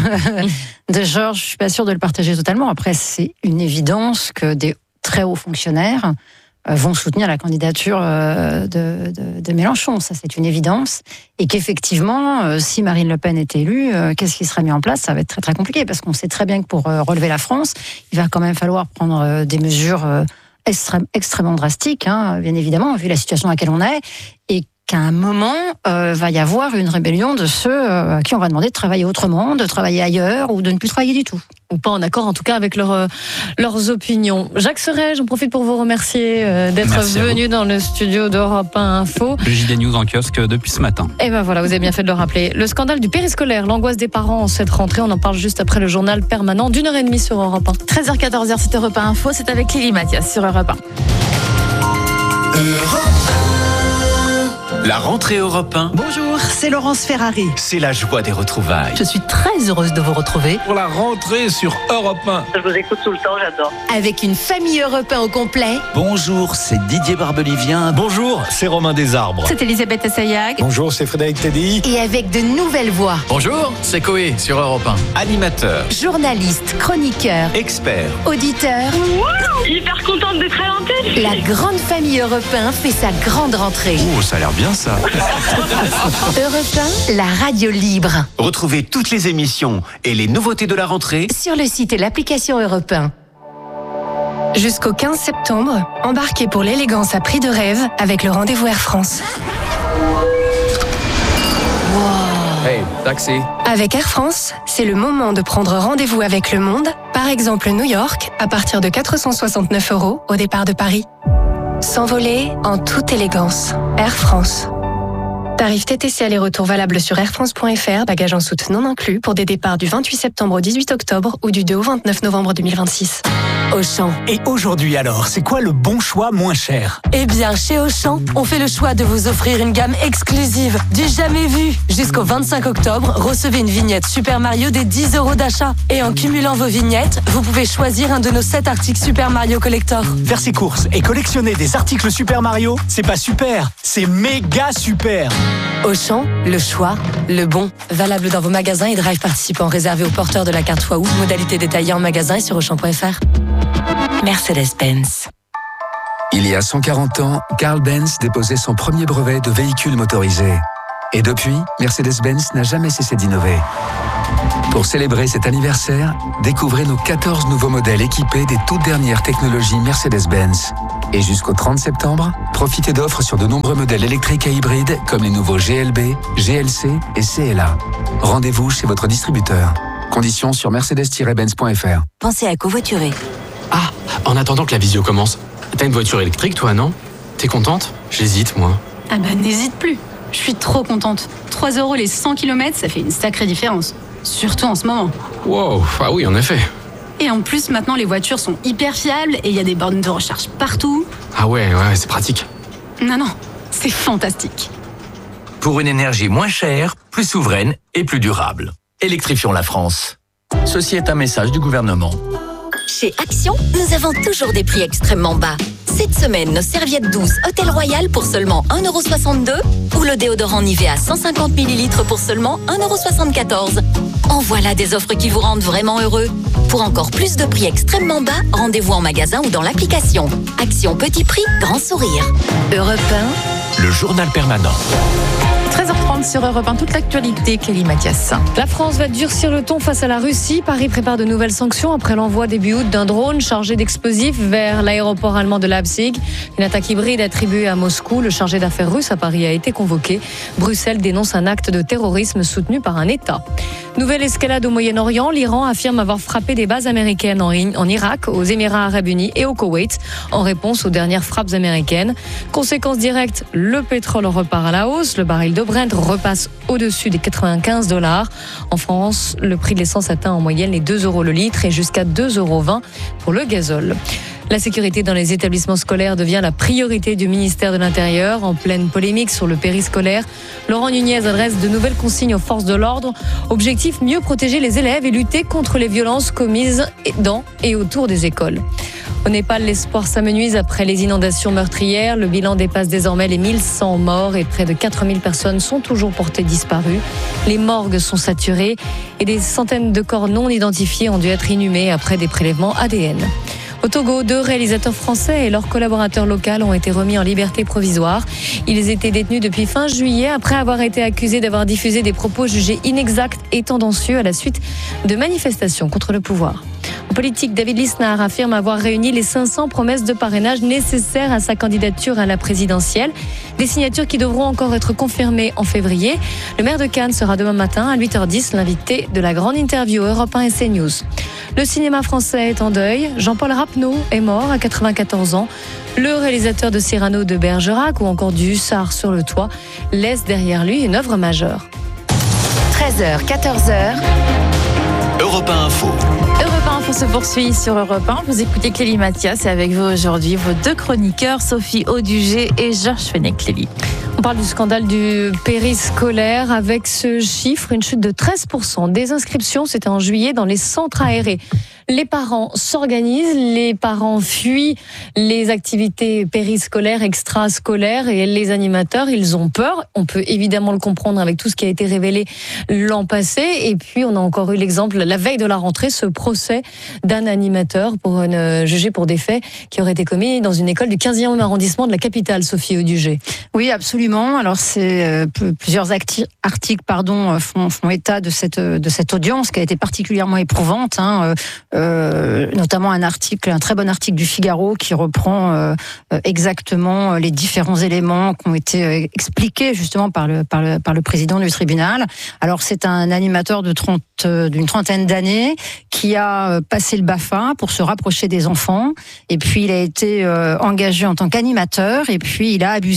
de Georges. Je suis pas sûre de le partager totalement. Après, c'est une évidence que des très hauts fonctionnaires vont soutenir la candidature de, de, de Mélenchon. Ça, c'est une évidence. Et qu'effectivement, si Marine Le Pen est élue, qu'est-ce qui sera mis en place? Ça va être très, très compliqué, parce qu'on sait très bien que pour relever la France, il va quand même falloir prendre des mesures extrême, extrêmement drastiques, hein, bien évidemment, vu la situation dans laquelle on est, et qu'à un moment, euh, va y avoir une rébellion de ceux euh, à qui on va demander de travailler autrement, de travailler ailleurs, ou de ne plus travailler du tout. Ou pas en accord, en tout cas, avec leur, euh, leurs opinions. Jacques Serret, j'en profite pour vous remercier euh, d'être Merci venu dans le studio d'Europe un Info. Le J D News en kiosque depuis ce matin. Et ben voilà, vous avez bien fait de le rappeler. Le scandale du périscolaire, l'angoisse des parents en cette rentrée, on en parle juste après le journal permanent d'une heure et demie sur Europe un. treize heures quatorze heures, c'est Europe un Info, c'est avec Lily Mathias sur Europe un. Europe La rentrée Europe un. Bonjour, c'est Laurence Ferrari. C'est la joie des retrouvailles. Je suis très heureuse de vous retrouver. Pour la rentrée sur Europe un. Je vous écoute tout le temps, j'adore. Avec une famille Europe un au complet. Bonjour, c'est Didier Barbelivien. Bonjour, c'est Romain Desarbres. C'est Elisabeth Essayag. Bonjour, c'est Frédéric Teddy. Et avec de nouvelles voix. Bonjour, c'est Coé sur Europe un. Animateur, journaliste, chroniqueur, expert, auditeur. Wow, hyper contente d'être à l'antenne. La grande famille Europe un fait sa grande rentrée. Oh, ça a l'air bien ça. Europe un, la radio libre. Retrouvez toutes les émissions et les nouveautés de la rentrée sur le site et l'application Europe un. Jusqu'au quinze septembre, embarquez pour l'élégance à prix de rêve avec le rendez-vous Air France. Wow. Hey, taxi. Avec Air France, c'est le moment de prendre rendez-vous avec le monde, par exemple New York, à partir de quatre cent soixante-neuf euros au départ de Paris. S'envoler en toute élégance. Air France. Tarif T T C aller-retour valable sur air france point f r, bagages en soute non inclus, pour des départs du vingt-huit septembre au dix-huit octobre ou du deux au vingt-neuf novembre deux mille vingt-six. Auchan. Et aujourd'hui alors, c'est quoi le bon choix moins cher ? Eh bien, chez Auchan, on fait le choix de vous offrir une gamme exclusive, du jamais vu. Jusqu'au vingt-cinq octobre, recevez une vignette Super Mario des dix euros d'achat. Et en cumulant vos vignettes, vous pouvez choisir un de nos sept articles Super Mario Collector. Faire ses courses et collectionner des articles Super Mario, c'est pas super, c'est méga super. Auchan, le choix, le bon. Valable dans vos magasins et drive participants réservés aux porteurs de la carte Waouh. Modalité détaillée en magasin et sur auchan point f r. Mercedes-Benz. Il y a cent quarante ans, Carl Benz déposait son premier brevet de véhicule motorisé. Et depuis, Mercedes-Benz n'a jamais cessé d'innover. Pour célébrer cet anniversaire, découvrez nos quatorze nouveaux modèles équipés des toutes dernières technologies Mercedes-Benz. Et jusqu'au trente septembre, profitez d'offres sur de nombreux modèles électriques et hybrides comme les nouveaux G L B, G L C et C L A. Rendez-vous chez votre distributeur. Conditions sur mercedes tiret benz point f r. Pensez à covoiturer. Ah, en attendant que la visio commence, t'as une voiture électrique toi, non ? T'es contente ? J'hésite, moi. Ah bah n'hésite plus. Je suis trop contente. trois euros les cent kilomètres, ça fait une sacrée différence. Surtout en ce moment. Wow, ah oui, en effet. Et en plus, maintenant, les voitures sont hyper fiables et il y a des bornes de recharge partout. Ah ouais, ouais, c'est pratique. Non, non, c'est fantastique. Pour une énergie moins chère, plus souveraine et plus durable. Électrifions la France. Ceci est un message du gouvernement. Chez Action, nous avons toujours des prix extrêmement bas. Cette semaine, nos serviettes douces Hôtel Royal pour seulement un euro soixante-deux ou le déodorant Nivea cent cinquante millilitres pour seulement un euro soixante-quatorze. En voilà des offres qui vous rendent vraiment heureux. Pour encore plus de prix extrêmement bas, rendez-vous en magasin ou dans l'application. Action petit prix, grand sourire. Europe un. Le journal permanent. treize heures trente sur Europe un, toute l'actualité, Kelly Mathias. La France va durcir le ton face à la Russie. Paris prépare de nouvelles sanctions après l'envoi début août d'un drone chargé d'explosifs vers l'aéroport allemand de Leipzig. Une attaque hybride attribuée à Moscou. Le chargé d'affaires russe à Paris a été convoqué. Bruxelles dénonce un acte de terrorisme soutenu par un État. Nouvelle escalade au Moyen-Orient. L'Iran affirme avoir frappé des bases américaines en, en Irak, aux Émirats Arabes Unis et au Koweït en réponse aux dernières frappes américaines. Conséquence directe, le pétrole repart à la hausse. Le baril de Brent repasse au-dessus des quatre-vingt-quinze dollars. En France, le prix de l'essence atteint en moyenne les deux euros le litre et jusqu'à deux euros vingt pour le gazole. La sécurité dans les établissements scolaires devient la priorité du ministère de l'Intérieur. En pleine polémique sur le périscolaire, Laurent Nunez adresse de nouvelles consignes aux forces de l'ordre. Objectif, mieux protéger les élèves et lutter contre les violences commises dans et autour des écoles. Au Népal, l'espoir s'amenuise après les inondations meurtrières. Le bilan dépasse désormais les mille cent morts et près de quatre mille personnes sont toujours portées disparues. Les morgues sont saturées et des centaines de corps non identifiés ont dû être inhumés après des prélèvements A D N. Au Togo, deux réalisateurs français et leur collaborateur local ont été remis en liberté provisoire. Ils étaient détenus depuis fin juillet après avoir été accusés d'avoir diffusé des propos jugés inexacts et tendancieux à la suite de manifestations contre le pouvoir. En politique, David Lisnard affirme avoir réuni les cinq cents promesses de parrainage nécessaires à sa candidature à la présidentielle. Des signatures qui devront encore être confirmées en février. Le maire de Cannes sera demain matin à huit heures dix l'invité de la grande interview Europe un et CNews. Le cinéma français est en deuil. Jean-Paul Rapneau est mort à quatre-vingt-quatorze ans. Le réalisateur de Cyrano de Bergerac ou encore du Hussard sur le toit laisse derrière lui une œuvre majeure. treize heures, quatorze heures. Europe un Info. Europe un Info se poursuit sur Europe un. Vous écoutez Clélie Mathias et avec vous aujourd'hui vos deux chroniqueurs, Sophie Audugé et Georges Fenech-Lévy. On parle du scandale du périscolaire avec ce chiffre, une chute de treize pour cent des inscriptions, c'était en juillet, dans les centres aérés. Les parents s'organisent, les parents fuient les activités périscolaires, extrascolaires et les animateurs, ils ont peur. On peut évidemment le comprendre avec tout ce qui a été révélé l'an passé. Et puis, on a encore eu l'exemple, la veille de la rentrée, ce procès d'un animateur pour une, jugé pour des faits qui auraient été commis dans une école du quinzième arrondissement de la capitale, Sophie Audugé. Oui, absolument. Alors, c'est euh, plusieurs acti- articles pardon, font, font état de cette, de cette audience qui a été particulièrement éprouvante, hein, euh, Euh, notamment un article, un très bon article du Figaro qui reprend euh, exactement les différents éléments qui ont été expliqués justement par le, par le, par le président du tribunal. Alors c'est un animateur de trente, d'une trentaine d'années qui a passé le BAFA pour se rapprocher des enfants et puis il a été euh, engagé en tant qu'animateur et puis il a abusé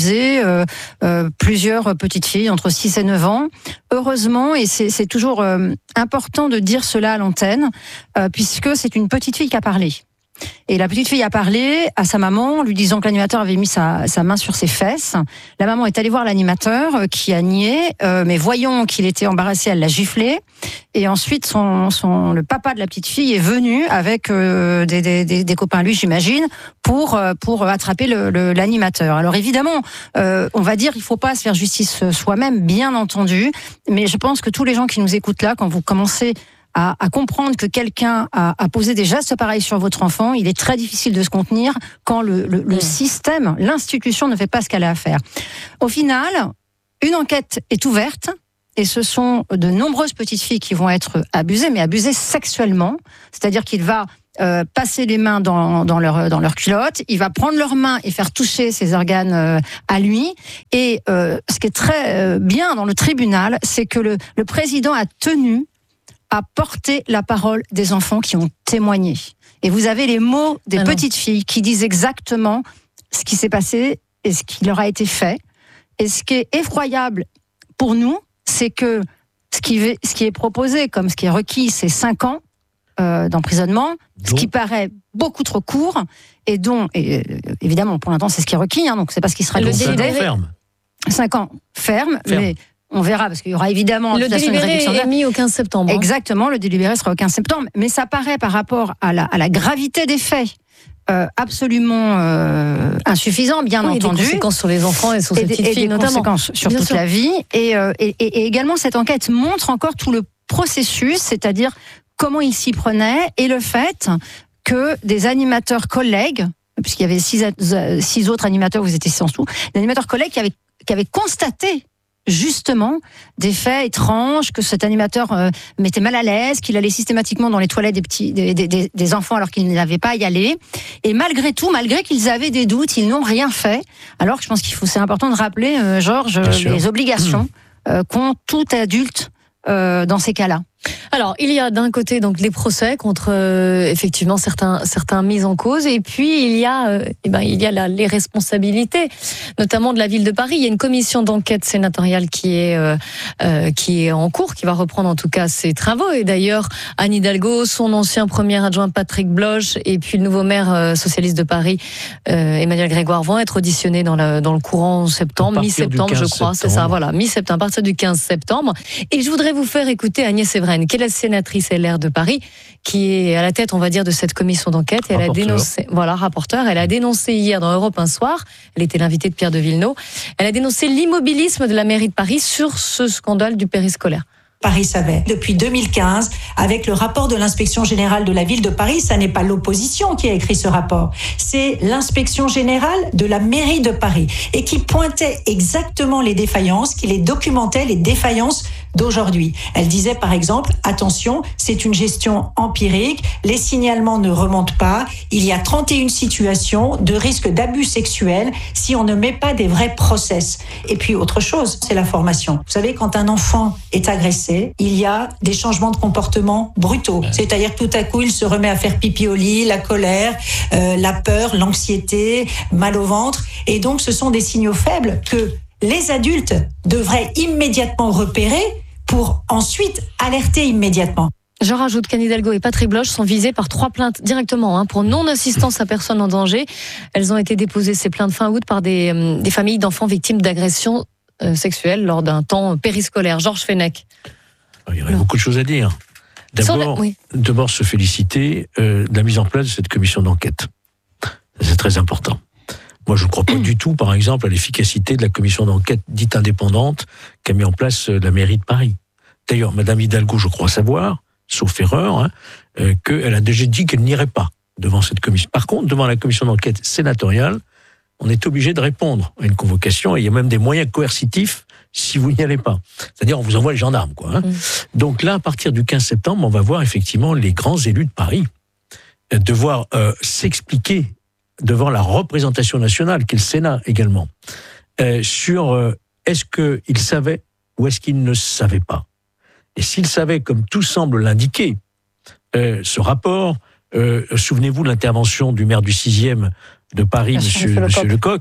euh, euh, plusieurs petites filles entre six et neuf ans. Heureusement, et c'est, c'est toujours euh, important de dire cela à l'antenne, euh, puisque c'est une petite fille qui a parlé. Et la petite fille a parlé à sa maman en lui disant que l'animateur avait mis sa, sa main sur ses fesses. La maman est allée voir l'animateur euh, qui a nié, euh, mais voyant qu'il était embarrassé, elle l'a giflé. Et ensuite, son, son, le papa de la petite fille est venu avec euh, des, des, des, des copains, lui, j'imagine, pour euh, pour attraper le, le, l'animateur. Alors évidemment, euh, on va dire, il faut pas se faire justice soi-même, bien entendu. Mais je pense que tous les gens qui nous écoutent là, quand vous commencez À, à comprendre que quelqu'un a, a posé des gestes pareils sur votre enfant, il est très difficile de se contenir quand le, le, le système, l'institution ne fait pas ce qu'elle a à faire. Au final, une enquête est ouverte et ce sont de nombreuses petites filles qui vont être abusées, mais abusées sexuellement, c'est-à-dire qu'il va euh, passer les mains dans, dans leur dans leur culotte, il va prendre leurs mains et faire toucher ses organes euh, à lui. Et euh, ce qui est très euh, bien dans le tribunal, c'est que le, le président a tenu à porter la parole des enfants qui ont témoigné. Et vous avez les mots des ah petites filles qui disent exactement ce qui s'est passé et ce qui leur a été fait. Et ce qui est effroyable pour nous, c'est que ce qui, ce qui est proposé, comme ce qui est requis, c'est cinq ans euh, d'emprisonnement, donc, ce qui paraît beaucoup trop court, et dont, et, euh, évidemment, pour l'instant, c'est ce qui est requis, hein, donc c'est pas ce qui sera décidé. Ferme. cinq ans ferme, ferme. mais on verra, parce qu'il y aura évidemment... Le délibéré est mis au quinze septembre. Exactement, le délibéré sera au quinze septembre. Mais ça paraît, par rapport à la, à la gravité des faits, euh, absolument euh, insuffisant, bien oui, entendu. Et des conséquences sur les enfants et sur ces petites filles, notamment. Des conséquences sur bien toute sûr. la vie. Et, euh, et, et également, cette enquête montre encore tout le processus, c'est-à-dire comment il s'y prenait, et le fait que des animateurs collègues, puisqu'il y avait six, six autres animateurs, vous étiez six en tout, des animateurs collègues qui avaient, qui avaient constaté justement des faits étranges, que cet animateur euh, mettait mal à l'aise, qu'il allait systématiquement dans les toilettes des petits des, des, des, des enfants alors qu'ils n'avaient pas à y aller, et malgré tout, malgré qu'ils avaient des doutes, ils n'ont rien fait. Alors que je pense qu'il faut, c'est important de rappeler, euh, Georges, les obligations euh, qu'ont tout adulte euh, dans ces cas-là. Alors, il y a d'un côté donc les procès contre euh, effectivement certains certains mises en cause, et puis il y a euh, eh ben il y a la, les responsabilités, notamment de la ville de Paris. Il y a une commission d'enquête sénatoriale qui est euh, euh, qui est en cours, qui va reprendre en tout cas ses travaux. Et d'ailleurs, Anne Hidalgo, son ancien premier adjoint Patrick Bloch, et puis le nouveau maire euh, socialiste de Paris, euh, Emmanuel Grégoire, vont être auditionnés dans le dans le courant septembre, mi-septembre, je crois. Septembre. C'est ça, voilà, mi-septembre, à partir du quinze septembre. Et je voudrais vous faire écouter Agnès Evren, qui est la sénatrice L R de Paris, qui est à la tête, on va dire, de cette commission d'enquête. Elle rapporteur. a dénoncé, voilà, rapporteur. Elle a dénoncé hier dans Europe un soir. Elle était l'invitée de Pierre de Villeneuve. Elle a dénoncé l'immobilisme de la mairie de Paris sur ce scandale du périscolaire. Paris savait. Depuis deux mille quinze, avec le rapport de l'inspection générale de la ville de Paris, ça n'est pas l'opposition qui a écrit ce rapport, c'est l'inspection générale de la mairie de Paris, et qui pointait exactement les défaillances, qui les documentait, les défaillances d'aujourd'hui. Elle disait par exemple, attention, c'est une gestion empirique, les signalements ne remontent pas, il y a trente et une situations de risque d'abus sexuels si on ne met pas des vrais process. Et puis autre chose, c'est la formation. Vous savez, quand un enfant est agressé, il y a des changements de comportement brutaux. C'est-à-dire que tout à coup, il se remet à faire pipi au lit, la colère, euh, la peur, l'anxiété, mal au ventre. Et donc, ce sont des signaux faibles que les adultes devraient immédiatement repérer pour ensuite alerter immédiatement. Je rajoute qu'Anne Hidalgo et Patrick Bloch sont visés par trois plaintes directement hein, pour non-assistance à personne en danger. Elles ont été déposées, ces plaintes, fin août, par des, euh, des familles d'enfants victimes d'agressions euh, sexuelles lors d'un temps périscolaire. Georges Fenech. Il y aurait non. beaucoup de choses à dire. D'abord, oui. d'abord se féliciter euh, de la mise en place de cette commission d'enquête. C'est très important. Moi, je ne crois pas mmh. du tout, par exemple, à l'efficacité de la commission d'enquête dite indépendante qu'a mis en place la mairie de Paris. D'ailleurs, Madame Hidalgo, je crois savoir, sauf erreur, hein, euh, qu'elle a déjà dit qu'elle n'irait pas devant cette commission. Par contre, devant la commission d'enquête sénatoriale, on est obligé de répondre à une convocation, et il y a même des moyens coercitifs si vous n'y allez pas. C'est-à-dire, on vous envoie les gendarmes, quoi. Hein. Mmh. Donc là, à partir du quinze septembre, on va voir effectivement les grands élus de Paris euh, devoir euh, s'expliquer devant la représentation nationale, qui est le Sénat également, euh, sur euh, est-ce qu'ils savaient ou est-ce qu'ils ne savaient pas. Et s'ils savaient, comme tout semble l'indiquer, euh, ce rapport, euh, souvenez-vous de l'intervention du maire du sixième de Paris, Monsieur, Monsieur Lecoq,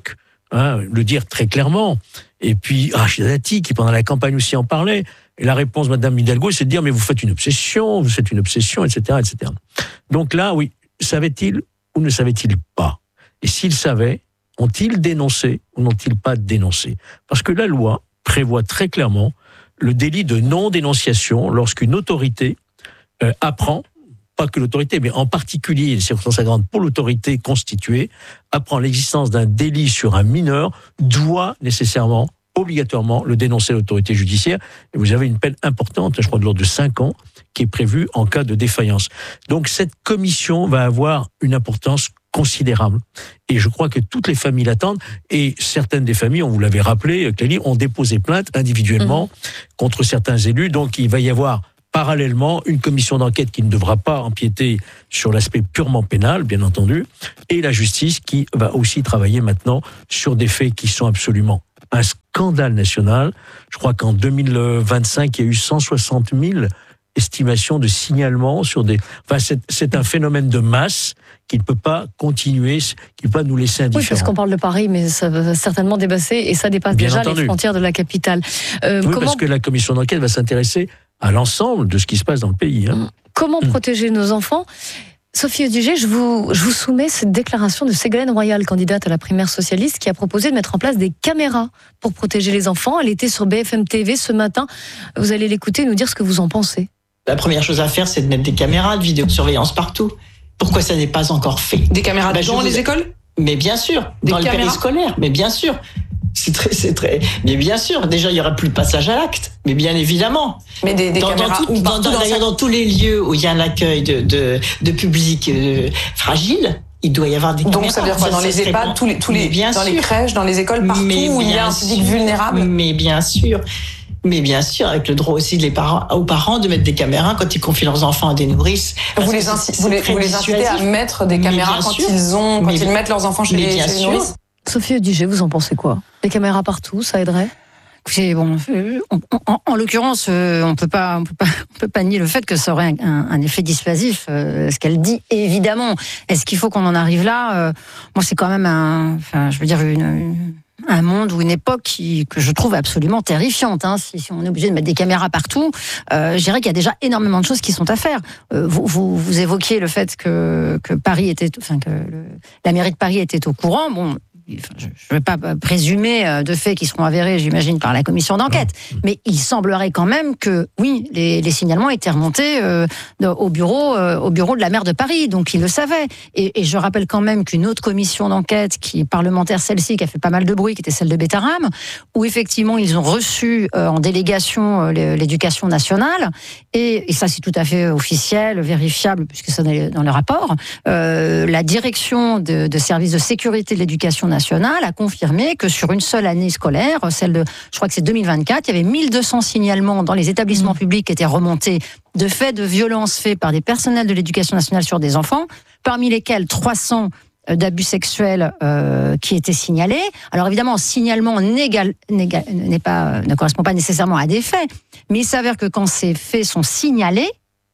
hein, le dire très clairement. Et puis Rachida Dati, qui pendant la campagne aussi en parlait. Et la réponse de Madame Hidalgo, c'est de dire mais vous faites une obsession, vous faites une obsession, et cetera, et cetera. Donc là, oui, savait-il ou ne savait-il pas? Et s'il savait, ont-ils dénoncé ou n'ont-ils pas dénoncé? Parce que la loi prévoit très clairement le délit de non-dénonciation lorsqu'une autorité euh, apprend, pas que l'autorité, mais en particulier les circonstances aggravantes pour l'autorité constituée, apprend l'existence d'un délit sur un mineur, doit nécessairement, obligatoirement, le dénoncer à l'autorité judiciaire. Et vous avez une peine importante, je crois de l'ordre de cinq ans, qui est prévue en cas de défaillance. Donc cette commission va avoir une importance considérable. Et je crois que toutes les familles l'attendent. Et certaines des familles, on vous l'avait rappelé, Clélie, ont déposé plainte individuellement mmh. contre certains élus. Donc il va y avoir parallèlement une commission d'enquête qui ne devra pas empiéter sur l'aspect purement pénal, bien entendu, et la justice qui va aussi travailler maintenant sur des faits qui sont absolument un scandale national. Je crois qu'en deux mille vingt-cinq, il y a eu cent soixante mille estimations de signalements sur des... Enfin, c'est, c'est un phénomène de masse qui ne peut pas continuer, qui ne peut pas nous laisser indifférents. Oui, parce qu'on parle de Paris, mais ça va certainement dépasser, et ça dépasse bien déjà entendu. Les frontières de la capitale. Euh, oui, comment... parce que la commission d'enquête va s'intéresser à l'ensemble de ce qui se passe dans le pays. Hein. Comment mmh. protéger nos enfants ? Sophie Audugé, je vous, je vous soumets cette déclaration de Ségolène Royal, candidate à la primaire socialiste, qui a proposé de mettre en place des caméras pour protéger les enfants. Elle était sur B F M T V ce matin. Vous allez l'écouter et nous dire ce que vous en pensez. La première chose à faire, c'est de mettre des caméras de vidéosurveillance partout. Pourquoi ça n'est pas encore fait ? Des caméras bah, dans vous... les écoles ? Mais bien sûr, des dans caméras? le périscolaire, mais bien sûr. C'est très, c'est très. Mais bien sûr, déjà, il y aura plus de passage à l'acte. Mais bien évidemment. Mais des, des dans, caméras dans, tout, dans, dans, dans, dans, dans tous les lieux où il y a un accueil de, de, de public euh, fragile, il doit y avoir des caméras. Donc ça veut dire quoi ? Dans les EHPAD, tous les, tous les, dans sûr. les crèches, dans les écoles, partout mais où il y a un public vulnérable ? Mais bien sûr. Mais bien sûr, avec le droit aussi des parents, aux parents de mettre des caméras quand ils confient leurs enfants à des nourrices. Vous les, inci- vous, les, vous les incitez à mettre des caméras quand sûr. ils ont, quand mais ils mettent leurs enfants chez, les, chez les nourrices ? Sophie Audugé, vous en pensez quoi ? Des caméras partout, ça aiderait ? Écoutez, bon, en, en, en l'occurrence, euh, on peut pas, on peut pas, on peut pas nier le fait que ça aurait un, un, un effet dissuasif. Euh, ce qu'elle dit, évidemment. Est-ce qu'il faut qu'on en arrive là ? euh, Moi, c'est quand même un, enfin, je veux dire une, une un monde ou une époque qui, que je trouve absolument terrifiante. Hein. Si, si on est obligé de mettre des caméras partout, euh, je dirais qu'il y a déjà énormément de choses qui sont à faire. Euh, vous, vous, vous évoquiez le fait que, que Paris était, enfin que le, la mairie de Paris était au courant. Bon. Je ne vais pas présumer de faits qui seront avérés, j'imagine, par la commission d'enquête. Mais il semblerait quand même que, oui, les, les signalements étaient remontés euh, au bureau, euh, au bureau de la maire de Paris. Donc, ils le savaient. Et, et je rappelle quand même qu'une autre commission d'enquête, qui est parlementaire, celle-ci, qui a fait pas mal de bruit, qui était celle de Bétarame, où effectivement, ils ont reçu euh, en délégation euh, l'éducation nationale. Et, et ça, c'est tout à fait officiel, vérifiable, puisque ça est dans le rapport. Euh, la direction de, de services de sécurité de l'éducation nationale a confirmé que sur une seule année scolaire, celle de, je crois que c'est deux mille vingt-quatre, il y avait mille deux cents signalements dans les établissements mmh. publics qui étaient remontés de faits de violences faits par des personnels de l'éducation nationale sur des enfants, parmi lesquels trois cents d'abus sexuels euh, qui étaient signalés. Alors évidemment, signalement négal, négal, n'est pas, ne correspond pas nécessairement à des faits, mais il s'avère que quand ces faits sont signalés,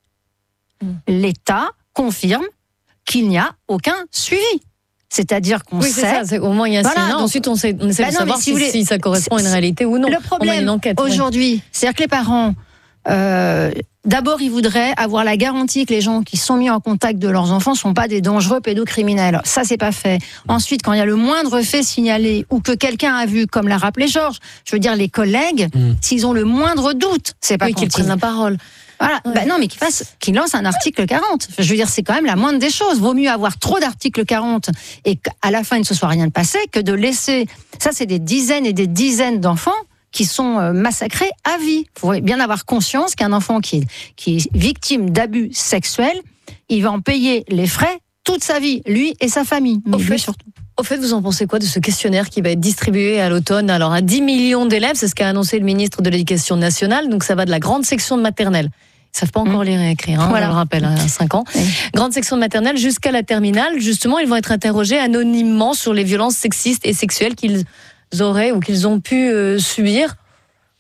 mmh. l'État confirme qu'il n'y a aucun suivi. C'est-à-dire qu'on oui, sait... C'est ça, c'est, au moins il y a voilà, signalement, ensuite on, sait, on essaie bah de non, savoir si, si, si ça correspond à une réalité ou non. Le problème une enquête, aujourd'hui, ouais. c'est-à-dire que les parents, euh, d'abord ils voudraient avoir la garantie que les gens qui sont mis en contact de leurs enfants ne sont pas des dangereux pédocriminels. Ça, c'est pas fait. Ensuite, quand il y a le moindre fait signalé ou que quelqu'un a vu, comme l'a rappelé Georges, je veux dire les collègues, mmh. s'ils ont le moindre doute, c'est pas oui, qu'ils prennent la parole. Voilà, ouais. bah non, mais qu'il fasse, qu'il lance un article quarante. Je veux dire, c'est quand même la moindre des choses. Vaut mieux avoir trop d'articles quarante et qu'à la fin il ne se soit rien passé que de laisser. Ça, c'est des dizaines et des dizaines d'enfants qui sont massacrés à vie. Il faut bien avoir conscience qu'un enfant qui est, qui est victime d'abus sexuels, il va en payer les frais toute sa vie, lui et sa famille. Mais au fait, lui surtout. Au fait, vous en pensez quoi de ce questionnaire qui va être distribué à l'automne, alors à dix millions d'élèves, c'est ce qu'a annoncé le ministre de l'Éducation nationale, donc ça va de la grande section de maternelle. Ils ne savent pas encore mmh. lire et écrire, hein, voilà. on le rappelle, à cinq ans. Mmh. Grande section de maternelle jusqu'à la terminale. Justement, ils vont être interrogés anonymement sur les violences sexistes et sexuelles qu'ils auraient ou qu'ils ont pu euh, subir.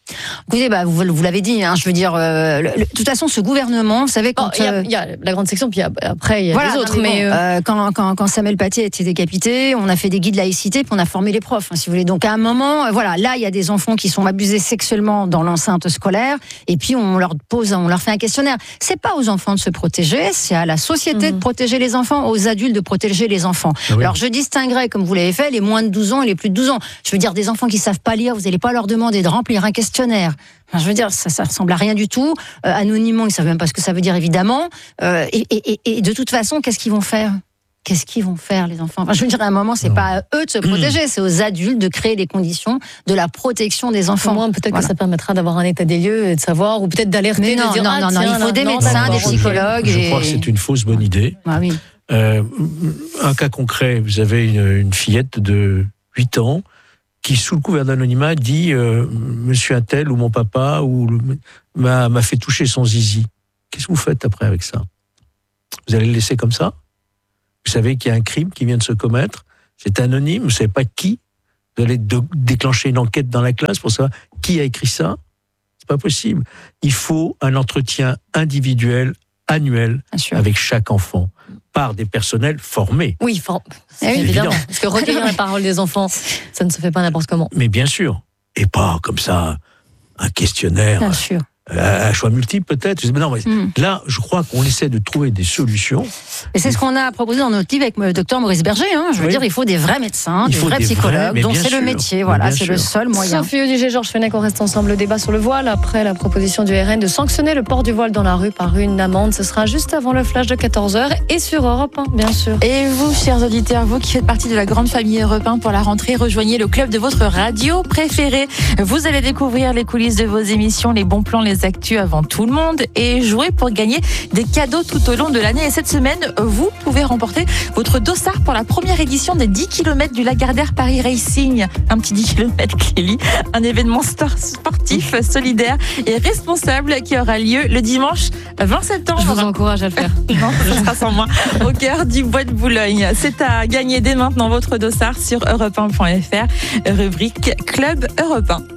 Écoutez, bah, vous, vous l'avez dit, hein, je veux dire, euh, le, le, de toute façon, ce gouvernement, vous savez, quand... Il bon, y, y a la grande section, puis après, il y a voilà, les autres. Non, mais mais bon, euh, quand, quand, quand Samuel Paty a été décapité, on a fait des guides laïcité, puis on a formé les profs, hein, si vous voulez. Donc, à un moment, voilà, là, il y a des enfants qui sont abusés sexuellement dans l'enceinte scolaire, et puis on leur pose, on leur fait un questionnaire. C'est pas aux enfants de se protéger, c'est à la société mmh. de protéger les enfants, aux adultes de protéger les enfants. Ah oui. Alors, je distinguerai, comme vous l'avez fait, les moins de douze ans et les plus de douze ans. Je veux dire, des enfants qui savent pas lire, vous n'allez pas leur demander de remplir un questionnaire. Enfin, je veux dire, ça, ça ressemble à rien du tout. Euh, anonymement, ils savent même pas ce que ça veut dire, évidemment. Euh, et, et, et de toute façon, qu'est-ce qu'ils vont faire ? Qu'est-ce qu'ils vont faire, les enfants ? Enfin, je veux dire, à un moment, c'est non. pas à eux de se protéger, c'est aux adultes de créer les conditions de la protection des enfants. Au moins, peut-être voilà. que ça permettra d'avoir un état des lieux et de savoir, ou peut-être d'alerter, non, de dire, non, ah, non, tiens, non, il faut des non, médecins, des psychologues. Je, et... je crois que c'est une fausse bonne idée. Ah oui. Euh, un cas concret, vous avez une, une fillette de huit ans qui, sous le couvert d'anonymat, dit euh, Monsieur un tel ou mon papa ou m'a, m'a fait toucher son zizi. Qu'est-ce que vous faites après avec ça ? Vous allez le laisser comme ça ? Vous savez qu'il y a un crime qui vient de se commettre, c'est anonyme, vous ne savez pas qui. Vous allez de- déclencher une enquête dans la classe pour savoir qui a écrit ça. C'est pas possible. Il faut un entretien individuel, annuel, avec chaque enfant, par des personnels formés. Oui, for... c'est oui, évident. évident. Parce que recueillir la parole des enfants, ça ne se fait pas n'importe comment. Mais bien sûr. Et pas comme ça, un questionnaire. Bien sûr. À choix multiples peut-être. Non, mais mm. Là, je crois qu'on essaie de trouver des solutions. Et c'est ce qu'on a proposé dans notre livre avec le docteur Maurice Berger. Hein. Je veux oui. dire, il faut des vrais médecins, il des vrais des psychologues, vrais, dont c'est sûr. le métier. Voilà, c'est sûr. le seul moyen. Sophie Odiger, Georges Fenech, on reste ensemble. Le débat sur le voile après la proposition du R N de sanctionner le port du voile dans la rue par une amende. Ce sera juste avant le flash de quatorze heures et sur Europe un, bien sûr. Et vous, chers auditeurs, vous qui faites partie de la grande famille Europe un pour la rentrée, rejoignez le club de votre radio préférée. Vous allez découvrir les coulisses de vos émissions, les bons plans, les actus avant tout le monde et jouer pour gagner des cadeaux tout au long de l'année. Et cette semaine, vous pouvez remporter votre dossard pour la première édition des dix kilomètres du Lagardère Paris Racing. Un petit dix kilomètres, Clélie, un événement sportif, solidaire et responsable qui aura lieu le dimanche vingt septembre. Je vous encourage à le faire. Non, ce sera sans moi. Au cœur du bois de Boulogne. C'est à gagner dès maintenant votre dossard sur europe un point f r, rubrique Club Europe un.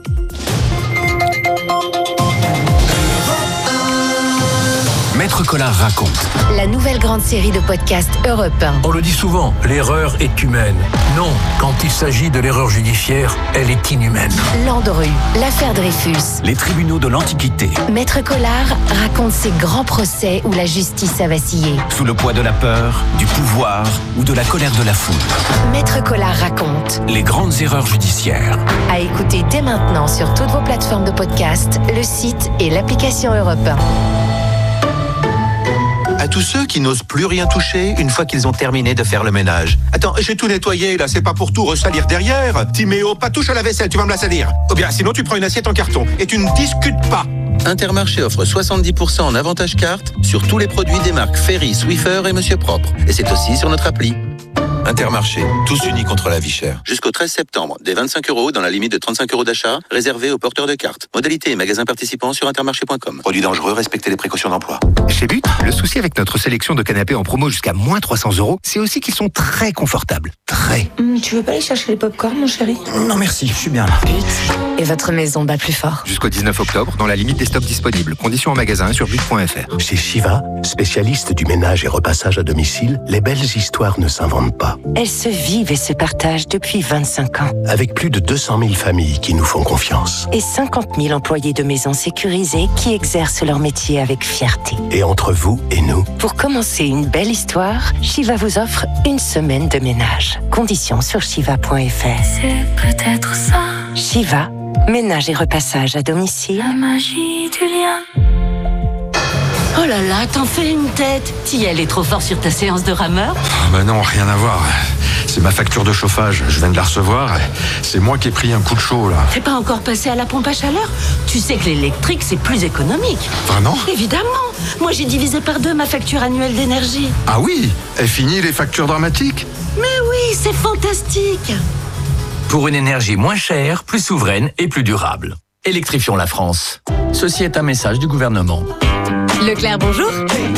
Maître Collard raconte. La nouvelle grande série de podcasts Europe un. On le dit souvent, l'erreur est humaine. Non, quand il s'agit de l'erreur judiciaire, elle est inhumaine. Landru, l'affaire Dreyfus. Les tribunaux de l'Antiquité. Maître Collard raconte ces grands procès où la justice a vacillé. Sous le poids de la peur, du pouvoir ou de la colère de la foule. Maître Collard raconte. Les grandes erreurs judiciaires. À écouter dès maintenant sur toutes vos plateformes de podcast, le site et l'application Europe un. À tous ceux qui n'osent plus rien toucher une fois qu'ils ont terminé de faire le ménage. Attends, j'ai tout nettoyé là, c'est pas pour tout ressalir derrière. Timéo, pas touche à la vaisselle, tu vas me la salir. Ou bien sinon tu prends une assiette en carton et tu ne discutes pas. Intermarché offre soixante-dix pour cent en avantage carte sur tous les produits des marques Ferry, Swiffer et Monsieur Propre. Et c'est aussi sur notre appli. Intermarché, tous unis contre la vie chère. Jusqu'au treize septembre, des vingt-cinq euros dans la limite de trente-cinq euros d'achat, réservés aux porteurs de cartes. Modalité et magasins participants sur intermarché point com. Produits dangereux, respectez les précautions d'emploi. Chez But, le souci avec notre sélection de canapés en promo jusqu'à moins trois cents euros, c'est aussi qu'ils sont très confortables. Très. Mmh, tu veux pas aller chercher les pop-corn, mon chéri ? Non merci, je suis bien là. But, et votre maison bat plus fort. Jusqu'au dix-neuf octobre, dans la limite des stocks disponibles. Conditions en magasin sur but point f r. Chez Shiva, spécialiste du ménage et repassage à domicile, les belles histoires ne s'inventent pas. Elles se vivent et se partagent depuis vingt-cinq ans. Avec plus de deux cent mille familles qui nous font confiance. Et cinquante mille employés de maisons sécurisées qui exercent leur métier avec fierté. Et entre vous et nous. Pour commencer une belle histoire, Shiva vous offre une semaine de ménage. Conditions sur shiva point f r. C'est peut-être ça. Shiva, ménage et repassage à domicile. La magie du lien. Oh là là, t'en fais une tête. Thiel est trop fort sur ta séance de rameur. Oh bah non, rien à voir. C'est ma facture de chauffage. Je viens de la recevoir. C'est moi qui ai pris un coup de chaud, là. T'es pas encore passé à la pompe à chaleur? Tu sais que l'électrique, c'est plus économique. Vraiment? Évidemment. Moi, j'ai divisé par deux ma facture annuelle d'énergie. Ah oui? Et fini les factures dramatiques? Mais oui, c'est fantastique. Pour une énergie moins chère, plus souveraine et plus durable. Électrifions la France. Ceci est un message du gouvernement. Leclerc, bonjour.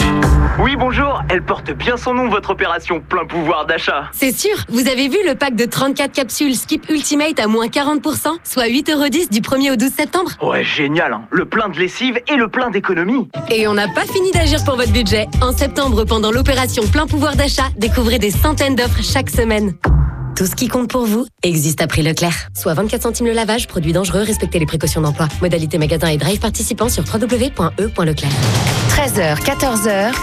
Oui, bonjour. Elle porte bien son nom, votre opération plein pouvoir d'achat. C'est sûr. Vous avez vu le pack de trente-quatre capsules Skip Ultimate à moins quarante pour cent, soit huit euros dix du premier au douze septembre. Ouais, génial. Hein. Le plein de lessive et le plein d'économie. Et on n'a pas fini d'agir pour votre budget. En septembre, pendant l'opération plein pouvoir d'achat, découvrez des centaines d'offres chaque semaine. Tout ce qui compte pour vous existe à prix Leclerc. Soit vingt-quatre centimes le lavage, produit dangereux, respectez les précautions d'emploi. Modalité magasin et drive participants sur w w w point e point leclerc. treize heures, quatorze heures.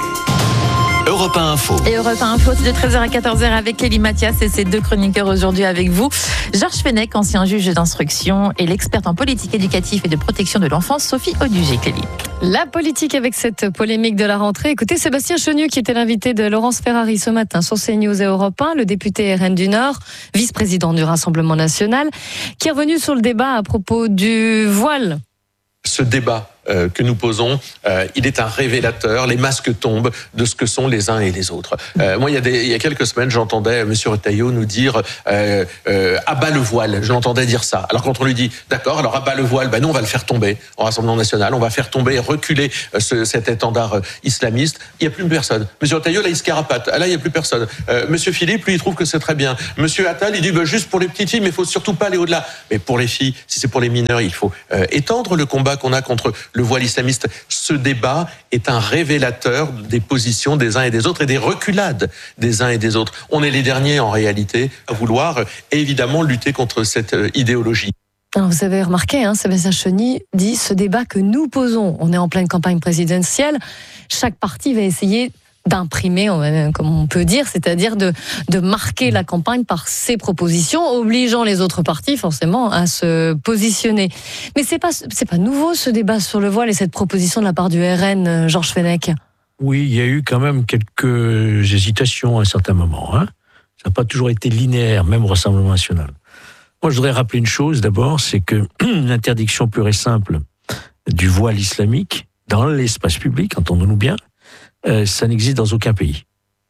Europe un Info. Et Europe un Info, c'est de treize heures à quatorze heures avec Lélie Mathias et ses deux chroniqueurs aujourd'hui avec vous. Georges Fenech, ancien juge d'instruction, et l'experte en politique éducative et de protection de l'enfance, Sophie Audugé. Lélie. La politique avec cette polémique de la rentrée. Écoutez, Sébastien Chenu, qui était l'invité de Laurence Ferrari ce matin sur CNews et Europe un, le député R N du Nord, vice-président du Rassemblement national, qui est revenu sur le débat à propos du voile. Ce débat euh, que nous posons, euh, il est un révélateur. Les masques tombent de ce que sont les uns et les autres. Euh, moi, il y, a des, il y a quelques semaines, j'entendais M. Retailleau nous dire euh, euh, « abat le voile ». Je l'entendais dire ça. Alors quand on lui dit « d'accord, alors abat le voile », ben nous, on va le faire tomber au Rassemblement national. On va faire tomber, reculer euh, ce, cet étendard euh, islamiste. Il n'y a plus personne. M. Retailleau, là, il se carapate. Là, il n'y a plus personne. Euh, M. Philippe, lui, il trouve que c'est très bien. M. Attal, il dit bah, « juste pour les petites filles, mais il faut surtout pas aller au-delà ». Mais pour les filles, si c'est pour les mineurs, il faut euh, étendre le combat qu'on a contre le voile islamiste. Ce débat est un révélateur des positions des uns et des autres et des reculades des uns et des autres. On est les derniers, en réalité, à vouloir évidemment lutter contre cette idéologie. Alors vous avez remarqué, hein, Sébastien Chenu dit ce débat que nous posons. On est en pleine campagne présidentielle. Chaque parti va essayer d'imprimer, comme on peut dire, c'est-à-dire de, de marquer la campagne par ses propositions, obligeant les autres partis forcément à se positionner. Mais c'est pas, c'est pas nouveau ce débat sur le voile et cette proposition de la part du R N, Georges Fenech. Oui, il y a eu quand même quelques hésitations à un certain moment. Hein. Ça n'a pas toujours été linéaire, même au Rassemblement national. Moi, je voudrais rappeler une chose d'abord, c'est que l'interdiction pure et simple du voile islamique dans l'espace public, entendons-nous bien, Euh, ça n'existe dans aucun pays.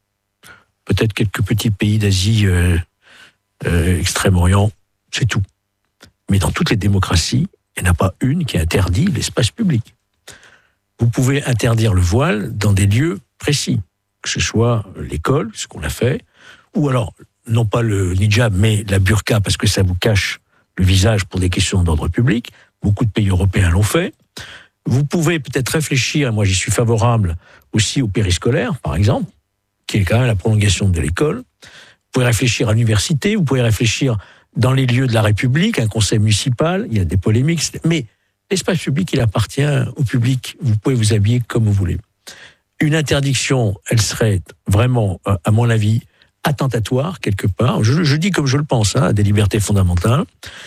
Peut-être quelques petits pays d'Asie, euh, euh, Extrême-Orient, c'est tout. Mais dans toutes les démocraties, il n'y en a pas une qui interdit l'espace public. Vous pouvez interdire le voile dans des lieux précis, que ce soit l'école, ce qu'on a fait, ou alors, non pas le hijab, mais la burqa, parce que ça vous cache le visage pour des questions d'ordre public. Beaucoup de pays européens l'ont fait. Vous pouvez peut-être réfléchir, moi j'y suis favorable, aussi au périscolaire, par exemple, qui est quand même la prolongation de l'école. Vous pouvez réfléchir à l'université, vous pouvez réfléchir dans les lieux de la République, un conseil municipal, il y a des polémiques, mais l'espace public, il appartient au public. Vous pouvez vous habiller comme vous voulez. Une interdiction, elle serait vraiment, à mon avis, attentatoire, quelque part. Je, je dis comme je le pense, hein, à des libertés fondamentales.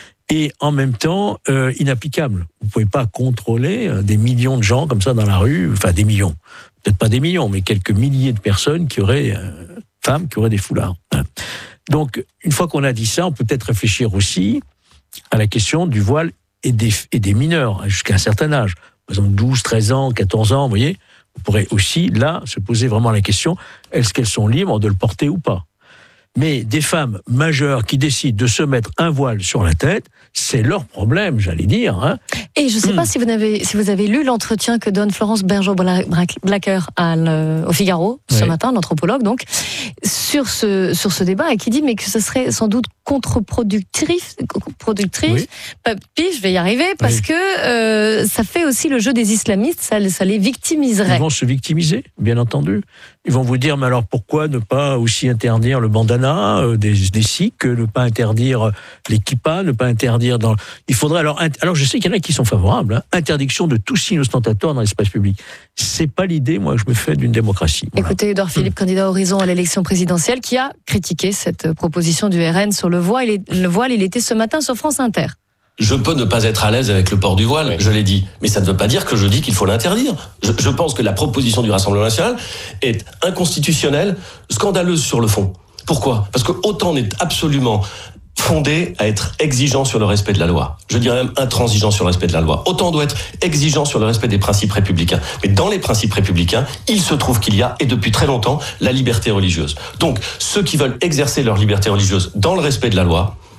Et en même temps, euh, inapplicable. Vous ne pouvez pas contrôler euh, des millions de gens comme ça dans la rue, enfin des millions, peut-être pas des millions, mais quelques milliers de personnes qui auraient, euh, femmes qui auraient des foulards. Hein. Donc, une fois qu'on a dit ça, on peut peut-être réfléchir aussi à la question du voile et des, et des mineurs, jusqu'à un certain âge. Par exemple, douze, treize ans, quatorze ans, vous voyez, on pourrait aussi, là, se poser vraiment la question, est-ce qu'elles sont libres de le porter ou pas ? Mais des femmes majeures qui décident de se mettre un voile sur la tête, c'est leur problème, j'allais dire. Hein. Et je ne sais mmh. pas si vous, avez, si vous avez lu l'entretien que donne Florence Bergeau-Blacker au Figaro ce oui. matin, l'anthropologue, donc, sur ce, sur ce débat, et qui dit mais que ce serait sans doute contre-productif, productif, oui. puis je vais y arriver, parce oui. que euh, ça fait aussi le jeu des islamistes, ça, ça les victimiserait. Ils vont se victimiser, bien entendu. Ils vont vous dire, mais alors pourquoi ne pas aussi interdire le bandana euh, des, des sikhs, ne pas interdire les kippas, ne pas interdire dans... Il faudrait alors... Alors je sais qu'il y en a qui sont favorables, hein, interdiction de tout signe ostentatoire dans l'espace public. C'est pas l'idée, moi, que je me fais d'une démocratie. Voilà. Écoutez, Édouard Philippe, mmh. candidat Horizon à l'élection présidentielle, qui a critiqué cette proposition du R N sur le voile. Il, est, le voile, il était ce matin sur France Inter. Je peux ne pas être à l'aise avec le port du voile, oui. je l'ai dit. Mais ça ne veut pas dire que je dis qu'il faut l'interdire. Je, je pense que la proposition du Rassemblement national est inconstitutionnelle, scandaleuse sur le fond. Pourquoi ? Parce que autant on est absolument fondé à être exigeant sur le respect de la loi. Je dirais même intransigeant sur le respect de la loi. Autant on doit être exigeant sur le respect des principes républicains. Mais dans les principes républicains, il se trouve qu'il y a, et depuis très longtemps, la liberté religieuse. Donc, ceux qui veulent exercer leur liberté religieuse dans le respect de la loi,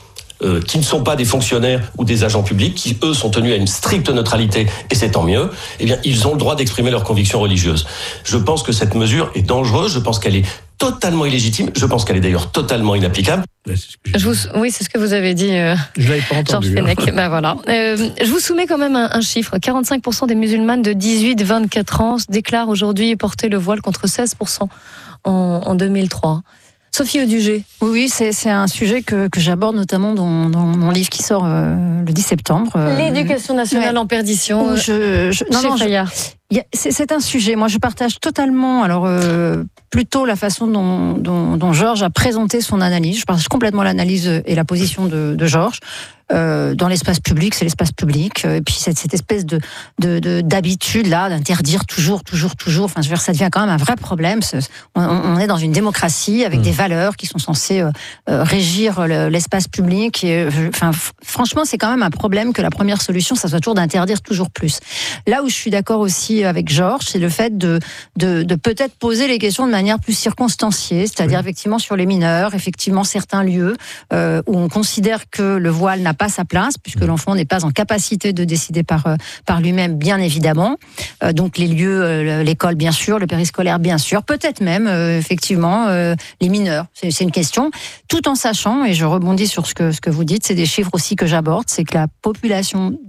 euh, qui ne sont pas des fonctionnaires ou des agents publics, qui eux sont tenus à une stricte neutralité, et c'est tant mieux, eh bien ils ont le droit d'exprimer leurs convictions religieuses. Je pense que cette mesure est dangereuse, je pense qu'elle est totalement illégitime, je pense qu'elle est d'ailleurs totalement inapplicable. Je vous, oui, c'est ce que vous avez dit, euh, je l'avais pas entendu, Georges Fenech. Ben voilà. Euh, je vous soumets quand même un, un chiffre. quarante-cinq pour cent des musulmanes de dix-huit à vingt-quatre ans déclarent aujourd'hui porter le voile contre seize pour cent en, en deux mille trois. Sophie Audugé. Oui, oui, c'est, c'est un sujet que, que j'aborde notamment dans, dans mon livre qui sort euh, le dix septembre. Euh, L'éducation nationale ouais. en perdition. Je, je, non, non, je, y a, c'est, c'est un sujet. Moi, je partage totalement, alors euh, plutôt la façon dont, dont, dont Georges a présenté son analyse. Je partage complètement l'analyse et la position de, de Georges. Euh, dans l'espace public, c'est l'espace public. Et puis cette, cette espèce de, de, de d'habitude là, d'interdire toujours, toujours, toujours. Enfin, je veux dire, ça devient quand même un vrai problème. On, on est dans une démocratie avec mmh. des valeurs qui sont censées euh, euh, régir le, l'espace public. Et, enfin, f- franchement, c'est quand même un problème que la première solution, ça soit toujours d'interdire toujours plus. Là où je suis d'accord aussi avec Georges, c'est le fait de, de, de peut-être poser les questions de manière plus circonstanciée, c'est-à-dire mmh. effectivement sur les mineurs, effectivement certains lieux euh, où on considère que le voile n'a pas sa place, puisque l'enfant n'est pas en capacité de décider par, euh, par lui-même, bien évidemment. Euh, donc les lieux, euh, l'école bien sûr, le périscolaire bien sûr, peut-être même euh, effectivement euh, les mineurs. C'est, c'est une question, tout en sachant, et je rebondis sur ce que, ce que vous dites, c'est des chiffres aussi que j'aborde, c'est que la population